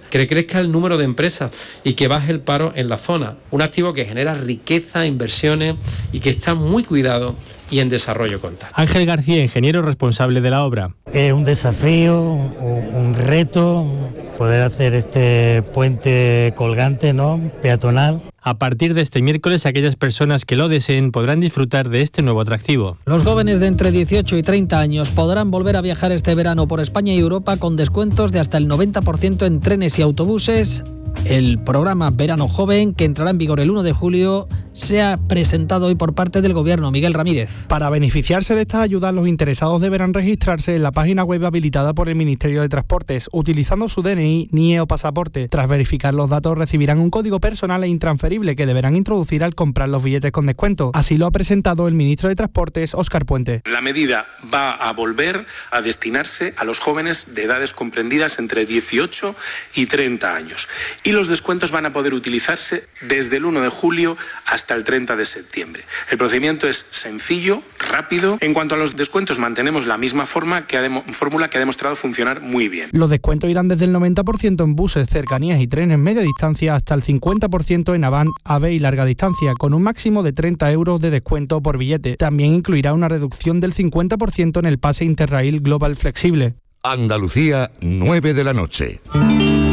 crezca el número de empresas y que baje el paro en la zona. Un activo que genera riqueza, inversiones y que está muy cuidado y en desarrollo constante. Ángel García, ingeniero responsable de la obra. Es un desafío, un reto poder hacer este puente colgante, ¿no?, peatonal. A partir de este miércoles, aquellas personas que lo deseen podrán disfrutar de este nuevo atractivo. Los jóvenes de entre dieciocho y treinta años podrán volver a viajar este verano por España y Europa con descuentos de hasta el noventa por ciento en trenes y autobuses. El programa Verano Joven, que entrará en vigor el uno de julio, se ha presentado hoy por parte del Gobierno. Miguel Ramírez. Para beneficiarse de estas ayudas, los interesados deberán registrarse en la página web habilitada por el Ministerio de Transportes, utilizando su D N I, N I E o pasaporte. Tras verificar los datos, recibirán un código personal e intransferible que deberán introducir al comprar los billetes con descuento. Así lo ha presentado el ministro de Transportes, Óscar Puente. La medida va a volver a destinarse a los jóvenes de edades comprendidas entre dieciocho y treinta años. Y los descuentos van a poder utilizarse desde el uno de julio hasta el treinta de septiembre. El procedimiento es sencillo, rápido. En cuanto a los descuentos, mantenemos la misma forma que ha demo, fórmula que ha demostrado funcionar muy bien. Los descuentos irán desde el noventa por ciento en buses, cercanías y trenes media distancia hasta el cincuenta por ciento en Avant, A V y larga distancia, con un máximo de treinta euros de descuento por billete. También incluirá una reducción del cincuenta por ciento en el pase Interrail Global Flexible. Andalucía, nueve de la noche.